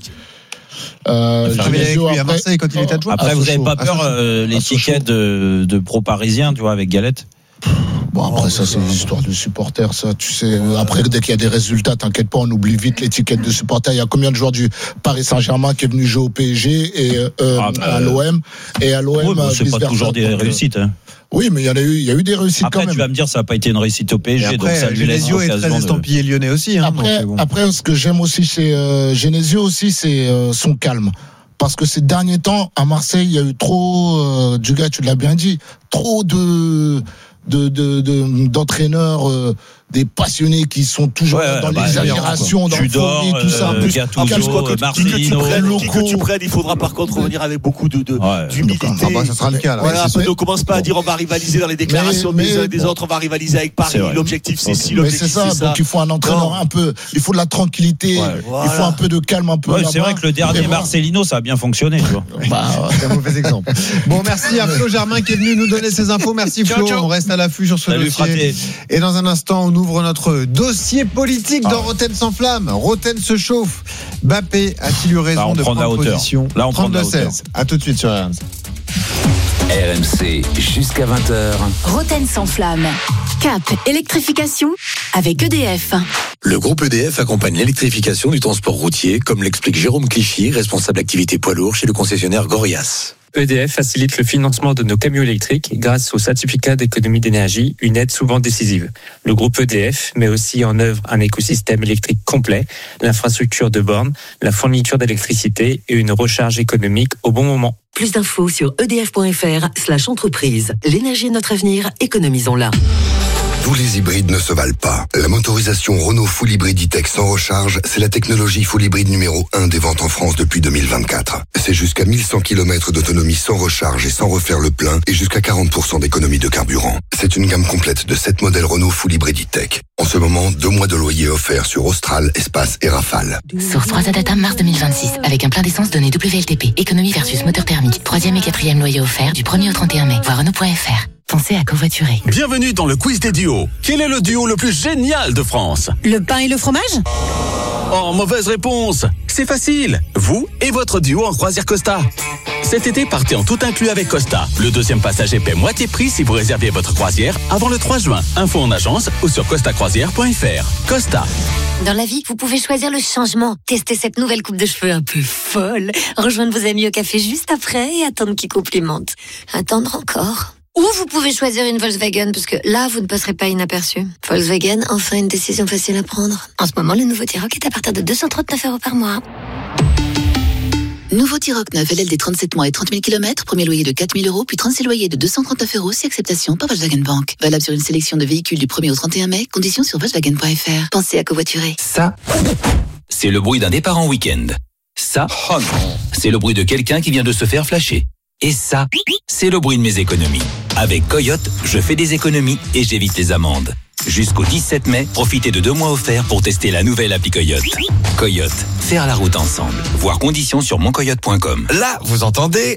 Euh, Genesio avec lui à Marseille quand il était adjoint. Après, vous n'avez pas peur euh, les tickets de, de pro parisien, tu vois, avec Galette? Bon, après, ça, c'est une histoire de supporters, ça, tu sais. Après, dès qu'il y a des résultats, t'inquiète pas, on oublie vite l'étiquette de supporters. Il y a combien de joueurs du Paris Saint-Germain qui est venu jouer au P S G et euh, ah, bah, à l'O M et à l'O M. Ouais, bah, c'est pas toujours des réussites, hein. Oui, mais il y en a eu, il y a eu des réussites après, quand même. Tu vas me dire, ça n'a pas été une réussite au P S G, après, donc ça lui laisse Genesio est très estampillé de... lyonnais aussi, hein. Après, bon. après, ce que j'aime aussi chez euh, Genesio aussi, c'est euh, son calme. Parce que ces derniers temps, à Marseille, il y a eu trop, euh, du gars, tu l'as bien dit, trop de, de, de, de d'entraîneurs, euh, des passionnés qui sont toujours ouais, dans bah, l'exagération, dans l'euphorie, tout ça. Euh, plus, Gattuso, en plus, quoi, que, Marcelino, qui que tu prennes, qui que tu prennes, il faudra par contre revenir avec beaucoup de, de ouais, d'humilité. Ah bah, ça sera le cas, là. Voilà, ouais, ne commence pas à dire on va rivaliser dans les déclarations mais, mais, des uns et des bon. autres, on va rivaliser avec Paris. L'objectif c'est ci, l'objectif c'est ça. C'est ça. Donc il faut un entraîneur un peu, il faut de la tranquillité, ouais, voilà. Il faut un peu de calme, un peu. Ouais, c'est vrai que le dernier Marcelino, ça a bien fonctionné, tu vois. C'est un mauvais exemple. Bon, merci à Flo Germain qui est venu nous donner ses infos. Merci Flo. On reste à l'affût sur ce dossier. Et dans un instant, on ouvre notre dossier politique dans Roten sans flamme. Roten se chauffe. Mbappé a-t-il eu raison là, de prendre position? Là, on trente-deux seize. À tout de suite sur R M C. R M C jusqu'à vingt heures. Roten sans flamme. Cap électrification avec E D F. Le groupe E D F accompagne l'électrification du transport routier, comme l'explique Jérôme Clichy, responsable activité poids lourd chez le concessionnaire Gorias. E D F facilite le financement de nos camions électriques grâce au certificat d'économie d'énergie, une aide souvent décisive. Le groupe E D F met aussi en œuvre un écosystème électrique complet, l'infrastructure de bornes, la fourniture d'électricité et une recharge économique au bon moment. Plus d'infos sur edf.fr slash entreprise. L'énergie est notre avenir, économisons-la. Tous les hybrides ne se valent pas. La motorisation Renault Full Hybrid E-Tech sans recharge, c'est la technologie Full Hybrid numéro un des ventes en France depuis deux mille vingt-quatre. C'est jusqu'à mille cent kilomètres d'autonomie sans recharge et sans refaire le plein et jusqu'à quarante pour cent d'économie de carburant. C'est une gamme complète de sept modèles Renault Full Hybrid E-Tech. En ce moment, deux mois de loyer offerts sur Austral, Espace et Rafale. Source trois A Data mars deux mille vingt-six. Avec un plein d'essence donné W L T P. Économie versus moteur thermique. Troisième et quatrième loyer offert du premier au trente et un mai. Voir Renault point F R. Pensez à covoiturer. Bienvenue dans le quiz des duos. Quel est le duo le plus génial de France? Le pain et le fromage? Oh, mauvaise réponse. C'est facile. Vous et votre duo en croisière Costa. Cet été, partez en tout inclus avec Costa. Le deuxième passager paie moitié prix si vous réservez votre croisière avant le trois juin. Info en agence ou sur costa croisière point F R. Costa. Dans la vie, vous pouvez choisir le changement. Tester cette nouvelle coupe de cheveux un peu folle. Rejoindre vos amis au café juste après et attendre qu'ils complimentent. Attendre encore. Ou vous pouvez choisir une Volkswagen, parce que là, vous ne passerez pas inaperçu. Volkswagen, enfin une décision facile à prendre. En ce moment, le nouveau T-Roc est à partir de deux cent trente-neuf euros par mois. Nouveau T-Roc neuf, L L D trente-sept mois et trente mille kilomètres, premier loyer de quatre mille euros, puis trente-six loyers de deux cent trente-neuf euros si acceptation par Volkswagen Bank. Valable sur une sélection de véhicules du premier au trente et un mai, conditions sur volkswagen point F R. Pensez à covoiturer. Ça, c'est le bruit d'un départ en week-end. Ça, oh non, c'est le bruit de quelqu'un qui vient de se faire flasher. Et ça, c'est le bruit de mes économies. Avec Coyote, je fais des économies et j'évite les amendes. Jusqu'au dix-sept mai, profitez de deux mois offerts pour tester la nouvelle appli Coyote. Coyote, faire la route ensemble. Voir conditions sur mon coyote point com. Là, vous entendez?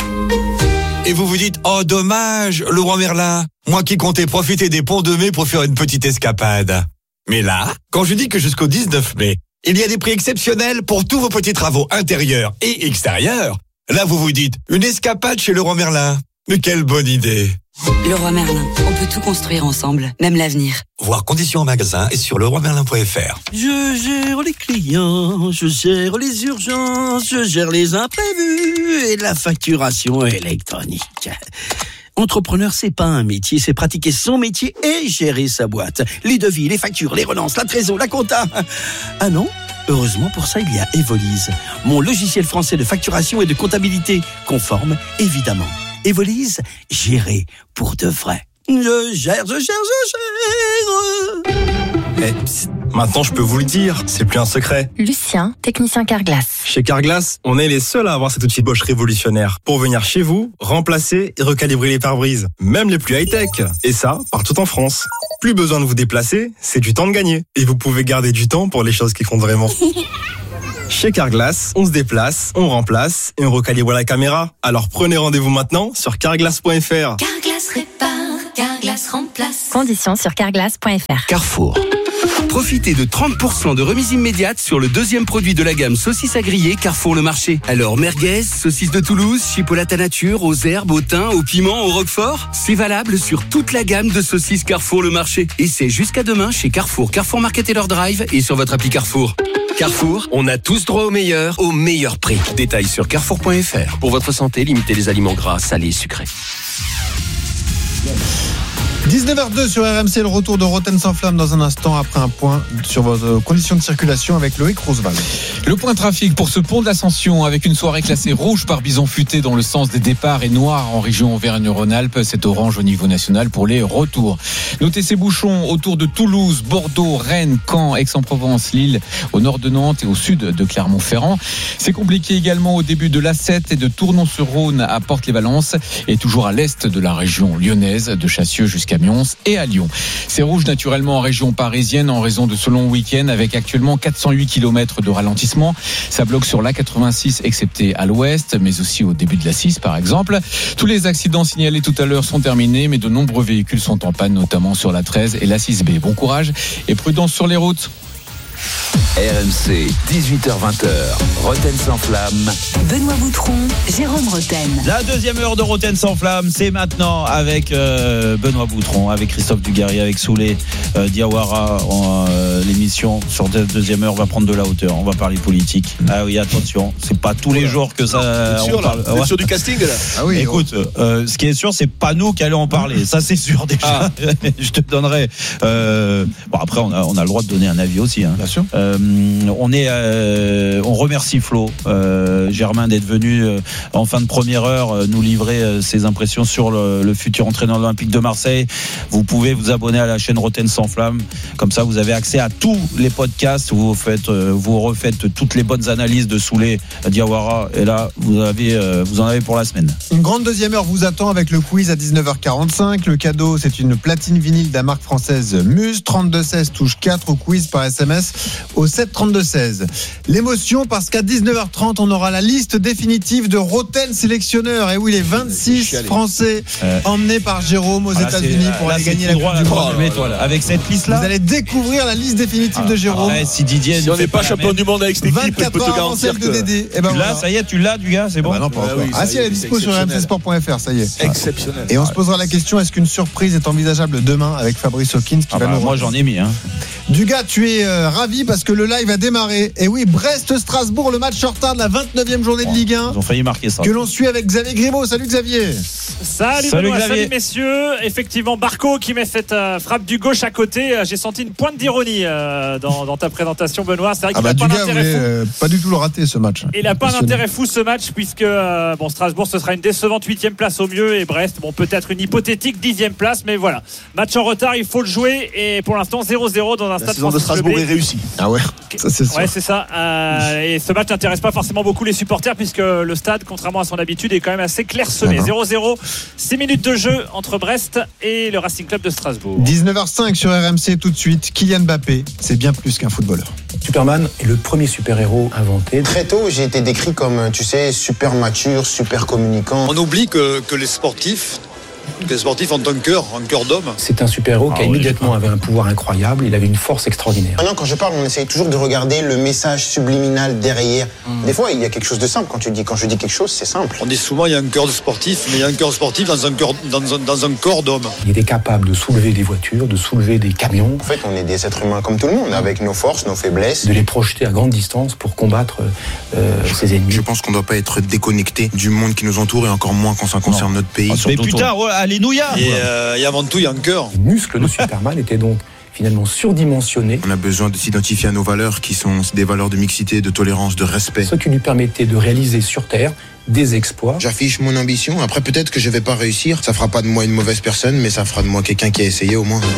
Et vous vous dites, oh dommage, le roi Merlin, moi qui comptais profiter des ponts de mai pour faire une petite escapade. Mais là, quand je dis que jusqu'au dix-neuf mai, il y a des prix exceptionnels pour tous vos petits travaux intérieurs et extérieurs, là vous vous dites, une escapade chez le roi Merlin. Mais quelle bonne idée! Leroy Merlin, on peut tout construire ensemble, même l'avenir. Voir conditions en magasin et sur leroy merlin point f r. Je gère les clients, je gère les urgences, je gère les imprévus et la facturation électronique. Entrepreneur, c'est pas un métier, c'est pratiquer son métier et gérer sa boîte. Les devis, les factures, les relances, la trésor, la compta. Ah non ? Heureusement, pour ça, il y a Evolise, mon logiciel français de facturation et de comptabilité, conforme, évidemment. Evolise, gérer pour de vrai. Je gère, je gère, je gère. Eh, psst, maintenant je peux vous le dire, c'est plus un secret. Lucien, technicien Carglass. Chez Carglass, on est les seuls à avoir cet outil Bosch révolutionnaire pour venir chez vous, remplacer et recalibrer les pare-brises, même les plus high-tech. Et ça, partout en France. Plus besoin de vous déplacer, c'est du temps de gagner. Et vous pouvez garder du temps pour les choses qui comptent vraiment. Chez Carglass, on se déplace, on remplace et on recalibre la caméra. Alors prenez rendez-vous maintenant sur carglass point f r. Carglass répare, Carglass remplace. Conditions sur carglass point f r. Carrefour. Profitez de trente pour cent de remise immédiate sur le deuxième produit de la gamme saucisses à griller Carrefour Le Marché. Alors merguez, saucisses de Toulouse, chipolata nature, aux herbes, au thym, au piment, au roquefort. C'est valable sur toute la gamme de saucisses Carrefour Le Marché. Et c'est jusqu'à demain chez Carrefour, Carrefour Market et leur drive et sur votre appli Carrefour. Carrefour, on a tous droit au meilleur, au meilleur prix. Détails sur carrefour point f r. Pour votre santé, limitez les aliments gras, salés et sucrés. dix-neuf heures deux sur R M C, le retour de Roten sans flamme dans un instant après un point sur vos conditions de circulation avec Loïc Roosevelt. Le point trafic pour ce pont de l'Ascension avec une soirée classée rouge par bison futé dans le sens des départs et noir en région Auvergne-Rhône-Alpes. C'est orange au niveau national pour les retours. Notez ces bouchons autour de Toulouse, Bordeaux, Rennes, Caen, Aix-en-Provence, Lille, au nord de Nantes et au sud de Clermont-Ferrand. C'est compliqué également au début de l'A sept et de Tournon-sur-Rhône à Porte-les-Valences et toujours à l'est de la région lyonnaise, de Chassieux jusqu'à Mions et à Lyon. C'est rouge naturellement en région parisienne en raison de ce long week-end avec actuellement quatre cent huit kilomètres de ralentissement. Ça bloque sur l'A quatre-vingt-six excepté à l'ouest, mais aussi au début de l'A six par exemple. Tous les accidents signalés tout à l'heure sont terminés, mais de nombreux véhicules sont en panne, notamment sur l'A treize et l'A six B. Bon courage et prudence sur les routes. R M C, dix-huit heures vingt, Roten sans flamme. Benoît Boutron, Jérôme Roten. La deuxième heure de Roten sans flamme, c'est maintenant avec euh, Benoît Boutron, avec Christophe Dugarry, avec Souley euh, Diawara. Euh, l'émission sur cette deuxième heure va prendre de la hauteur. On va parler politique. Ah oui, attention, c'est pas tous les jours que ça. Sûr, on parle. Là, ouais. Sur du casting là. Ah oui. Écoute, euh, ce qui est sûr, c'est pas nous qui allons en parler. Ça, c'est sûr déjà. Ah. Je te donnerai. Euh, bon, après, on a, on a le droit de donner un avis aussi. Hein. Bien sûr. Euh, on est, euh, on remercie Flo, euh, Germain, d'être venu euh, en fin de première heure euh, nous livrer euh, ses impressions sur le, le futur entraîneur de l'Olympique de Marseille. Vous pouvez vous abonner à la chaîne Roten sans flamme, comme ça vous avez accès à tous les podcasts. Vous faites, euh, vous refaites toutes les bonnes analyses de Souley Diawara, et là vous avez, euh, vous en avez pour la semaine. Une grande deuxième heure vous attend avec le quiz à dix-neuf heures quarante-cinq. Le cadeau, c'est une platine vinyle de la marque française Muse. Trente-deux seize touche quatre au quiz par S M S au sept trente-deux seize. L'émotion parce qu'à dix-neuf heures trente on aura la liste définitive de Roten sélectionneurs. Et oui, les vingt-six Français euh... emmenés par Jérôme aux ah, États-Unis pour là, aller gagner la Coupe du Monde. Oh, avec cette liste-là, vous allez découvrir la liste définitive ah, de Jérôme. Ah, si Didier, si on n'est pas champion du monde avec cette équipe, vingt-quatre heures avant celle de Dédé. Et ben tu voilà. l'as, ça y est, tu l'as du gars, c'est bon. Ah, bah non, pas encore. Ah si, elle est dispo sur r m c sport point f r, ça y est. Exceptionnel. Et on se posera la question, est-ce qu'une surprise est envisageable demain avec Fabrice Hawkins qui ah va bah, nous moi j'en ai mis hein. Dugas, tu es euh, ravi parce que le live a démarré. Et oui, Brest-Strasbourg, le match en retard de la vingt-neuvième journée de Ligue un. Ils ont failli marquer ça. Que l'on suit avec Xavier Grimaud. Salut Xavier. Salut, salut Benoît, salut messieurs. Effectivement, Barco qui met cette euh, frappe du gauche à côté. Euh, j'ai senti une pointe d'ironie euh, dans, dans ta présentation, Benoît. C'est vrai qu'il ah bah, n'a pas Dugas d'intérêt voulait, fou. Euh, pas du tout le rater ce match. Il n'a pas d'intérêt fou ce match puisque euh, bon, Strasbourg ce sera une décevante huitième place au mieux et Brest, bon peut-être une hypothétique dixième place, mais voilà. Match en retard, il faut le jouer et pour l'instant zéro zéro dans un la stade saison de Strasbourg est réussie. Ah ouais. Ça c'est sûr. Ouais, c'est ça. Euh, et ce match n'intéresse pas forcément beaucoup les supporters puisque le stade, contrairement à son habitude, est quand même assez clairsemé. zéro zéro, six minutes de jeu entre Brest et le Racing Club de Strasbourg. dix-neuf heures cinq sur R M C tout de suite. Kylian Mbappé, c'est bien plus qu'un footballeur. Superman est le premier super-héros inventé. Très tôt, j'ai été décrit comme, tu sais, super mature, super communicant. On oublie que, que les sportifs Les sportifs ont un cœur, un cœur d'homme. C'est un super-héros Ah qui a ouais, immédiatement avait un pouvoir incroyable, il avait une force extraordinaire. Maintenant, quand je parle, on essaye toujours de regarder le message subliminal derrière. Mmh. Des fois, il y a quelque chose de simple quand tu dis. Quand je dis quelque chose, c'est simple. On dit souvent il y a un cœur de sportif, mais il y a un cœur sportif dans un, cœur, dans un, dans un corps d'homme. Il était capable de soulever des voitures, de soulever des camions. En fait, on est des êtres humains comme tout le monde, avec nos forces, nos faiblesses. De les projeter à grande distance pour combattre euh, ses ennemis. Je pense qu'on ne doit pas être déconnecté du monde qui nous entoure et encore moins quand ça concerne non. notre pays. Mais putain, ouais, alléluia. Et, euh, et avant tout, il y a un cœur. Les muscles de Superman étaient donc finalement surdimensionnés. On a besoin de s'identifier à nos valeurs qui sont des valeurs de mixité, de tolérance, de respect. Ce qui lui permettait de réaliser sur Terre des exploits. J'affiche mon ambition. Après, peut-être que je vais pas réussir. Ça fera pas de moi une mauvaise personne, mais ça fera de moi quelqu'un qui a essayé au moins.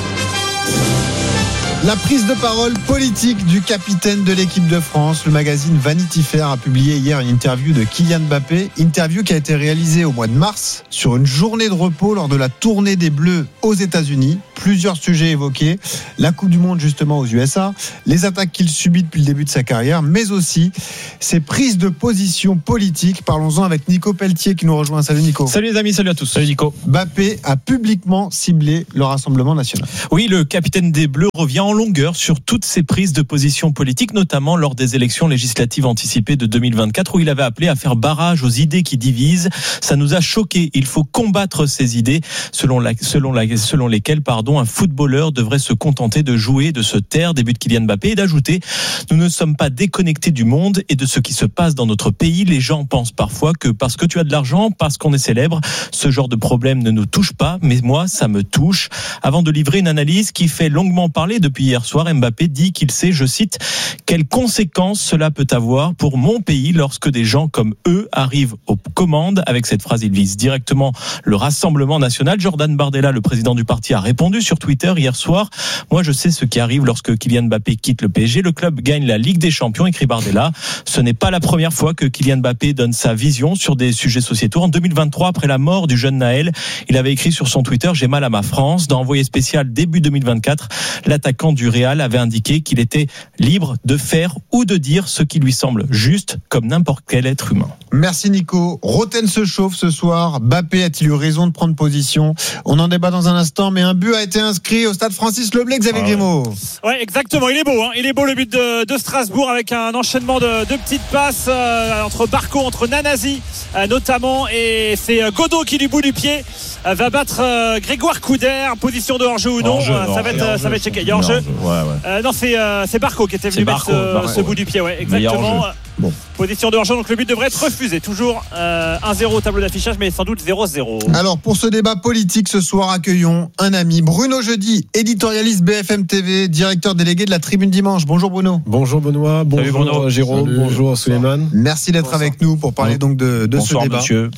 La prise de parole politique du capitaine de l'équipe de France. Le magazine Vanity Fair a publié hier une interview de Kylian Mbappé. Interview qui a été réalisée au mois de mars sur une journée de repos lors de la tournée des Bleus aux États-Unis. Plusieurs sujets évoqués. La Coupe du Monde justement aux U S A, les attaques qu'il subit depuis le début de sa carrière, mais aussi ses prises de position politiques. Parlons-en avec Nico Pelletier qui nous rejoint. Salut Nico. Salut les amis, salut à tous. Salut Nico. Mbappé a publiquement ciblé le Rassemblement national. Oui, le capitaine des Bleus revient en longueur sur toutes ses prises de position politiques, notamment lors des élections législatives anticipées de deux mille vingt-quatre, où il avait appelé à faire barrage aux idées qui divisent. Ça nous a choqués. Il faut combattre ces idées selon, la, selon, la, selon lesquelles pardon, un footballeur devrait se contenter de jouer, de se taire, début de Kylian Mbappé, et d'ajouter « Nous ne sommes pas déconnectés du monde et de ce qui se passe dans notre pays. Les gens pensent parfois que parce que tu as de l'argent, parce qu'on est célèbre, ce genre de problème ne nous touche pas, mais moi, ça me touche. » Avant de livrer une analyse qui fait longuement parler depuis hier soir, Mbappé dit qu'il sait, je cite, « quelles conséquences cela peut avoir pour mon pays lorsque des gens comme eux arrivent aux commandes ». Avec cette phrase, il vise directement le Rassemblement national. Jordan Bardella, le président du parti, a répondu sur Twitter hier soir. « Moi, je sais ce qui arrive lorsque Kylian Mbappé quitte le P S G. Le club gagne la Ligue des Champions », écrit Bardella. Ce n'est pas la première fois que Kylian Mbappé donne sa vision sur des sujets sociétaux. En deux mille vingt-trois, après la mort du jeune Naël, il avait écrit sur son Twitter « J'ai mal à ma France ». Dans Envoyé spécial début deux mille vingt-quatre, l'attaquant du Real avait indiqué qu'il était libre de faire ou de dire ce qui lui semble juste, comme n'importe quel être humain. Merci Nico. Roten se chauffe ce soir. Mbappé a-t-il eu raison de prendre position? On en débat dans un instant, mais un but a été inscrit au stade Francis Leblay. Xavier ah ouais. Grimaud. Ouais, exactement. Il est beau. Hein. Il est beau le but de, de Strasbourg avec un enchaînement de, de petites passes euh, entre Barco, entre Nanasi euh, notamment, et c'est euh, Godot qui du bout du pied euh, va battre euh, Grégoire Couder. Position de hors-jeu ou non, hors-jeu, euh, ça va être, ça va être checké. Il y a hors-jeu. Ouais, ouais. Euh, non, c'est euh, c'est Barco qui était venu mettre ce, Barco, ce bout ouais. du pied. Ouais, exactement. Bon. Position de hors-jeu, donc le but devrait être refusé. Toujours euh, un zéro au tableau d'affichage, mais sans doute zéro zéro. Alors, pour ce débat politique ce soir, accueillons un ami, Bruno Jeudi, éditorialiste B F M T V, directeur délégué de la Tribune Dimanche. Bonjour Bruno. Bonjour Benoît, bonjour Salut Bruno. Jérôme, Salut. Bonjour Souleymane. Merci d'être Bonsoir. avec nous pour parler donc de, de Bonsoir, ce débat. Monsieur.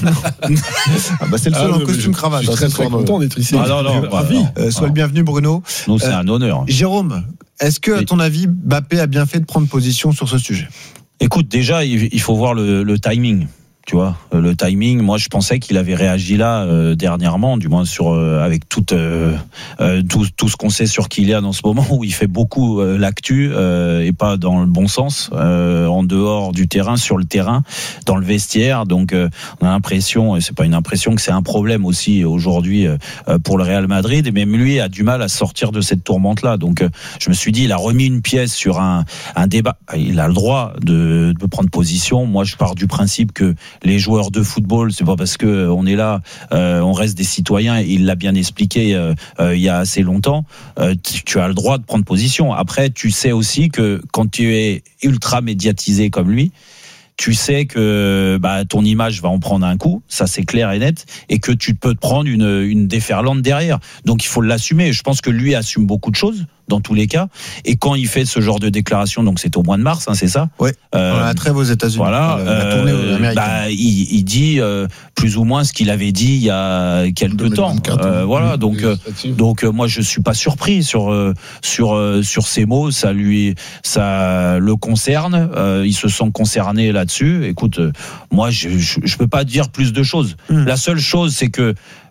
ah bah c'est le seul ah, en costume je, cravate. Je suis très, très content d'être ici. Ah non, non, bah, ravi. Euh, sois le bienvenu Bruno. Nous, c'est euh, un honneur. Jérôme, est-ce que, à ton avis, Mbappé a bien fait de prendre position sur ce sujet? Écoute, déjà, il faut voir le, le timing. Tu vois, le timing. Moi, je pensais qu'il avait réagi là euh, dernièrement, du moins sur euh, avec toute euh, euh, tout, tout ce qu'on sait sur Kylian en ce moment, où il fait beaucoup euh, l'actu euh, et pas dans le bon sens, euh, en dehors du terrain, sur le terrain, dans le vestiaire. Donc, euh, on a l'impression, et c'est pas une impression, que c'est un problème aussi aujourd'hui euh, pour le Real Madrid. Et même lui a du mal à sortir de cette tourmente-là. Donc, euh, je me suis dit, il a remis une pièce sur un un débat. Il a le droit de, de prendre position. Moi, je pars du principe que les joueurs de football, c'est pas parce que on est là, euh, on reste des citoyens. Il l'a bien expliqué euh, euh, il y a assez longtemps. Euh, tu, tu as le droit de prendre position. Après, tu sais aussi que quand tu es ultra médiatisé comme lui, tu sais que bah, ton image va en prendre un coup, ça c'est clair et net, et que tu peux te prendre une, une déferlante derrière. Donc il faut l'assumer. Je pense que lui assume beaucoup de choses dans tous les cas. Et quand il fait ce genre de déclaration, donc c'est au mois de mars, hein, c'est ça. Oui. Euh, on a la trêve aux États-Unis. Voilà. La, la tournée euh, américaine. Bah, il, il dit euh, plus ou moins ce qu'il avait dit il y a quelques temps. Euh, voilà. Donc, euh, donc euh, moi je suis pas surpris sur euh, sur euh, sur ces mots. Ça lui, ça le concerne. Euh, il se sent concerné là-dessus. Écoute, euh, moi je, je je peux pas dire plus de choses. Mmh. La seule chose, c'est que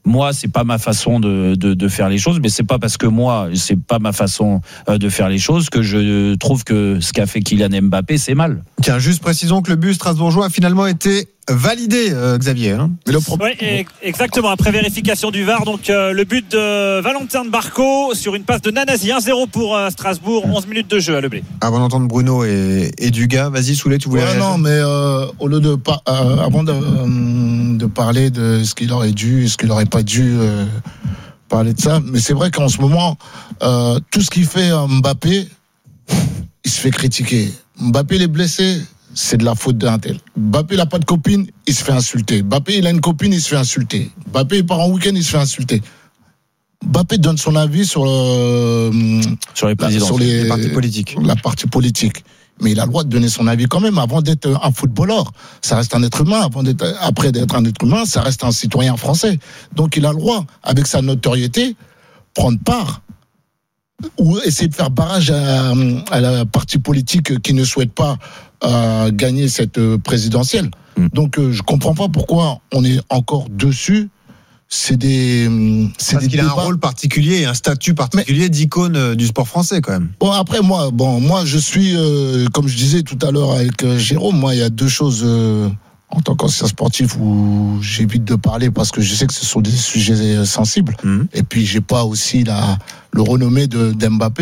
Moi, c'est pas ma façon de, de, de faire les choses, mais c'est pas parce que moi, c'est pas ma façon de faire les choses que je trouve que ce qu'a fait Kylian Mbappé, c'est mal. Tiens, juste précisons que le but strasbourgeois a finalement été validé, euh, Xavier. Hein. Mais le pro- oui, exactement, après vérification du V A R. Donc euh, le but de Valentin de Barco sur une passe de Nanasi. un zéro pour euh, Strasbourg, onze minutes de jeu à Le Blé. Avant d'entendre Bruno et, et Dugas, vas-y Soulet, tu voulais ouais, réagir ? Non, mais euh, au lieu de pa- euh, avant de, euh, de parler de ce qu'il aurait dû, ce qu'il n'aurait pas dû euh, parler de ça, mais c'est vrai qu'en ce moment, euh, tout ce qu'il fait Mbappé, il se fait critiquer. Mbappé, il est blessé, c'est de la faute d'un tel. Mbappé, il n'a pas de copine, il se fait insulter. Mbappé, il a une copine, il se fait insulter. Mbappé, il part en week-end, il se fait insulter. Mbappé donne son avis sur, le, sur les présidents, sur les, les partis politiques. La partie politique. Mais il a le droit de donner son avis quand même avant d'être un footballeur. Ça reste un être humain. Avant d'être, après d'être un être humain, ça reste un citoyen français. Donc il a le droit, avec sa notoriété, prendre part ou essayer de faire barrage à, à la partie politique qui ne souhaite pas euh, gagner cette présidentielle. Mmh. Donc euh, je comprends pas pourquoi on est encore dessus. C'est des, c'est Parce des qu'il débats. a un rôle particulier, un statut particulier mais, d'icône du sport français quand même. Bon après moi, bon moi je suis euh, comme je disais tout à l'heure avec euh, Jérôme, moi il y a deux choses euh, en tant qu'ancien sportif où j'évite de parler parce que je sais que ce sont des sujets sensibles. Mmh. Et puis j'ai pas aussi la le renommé de d'Mbappé.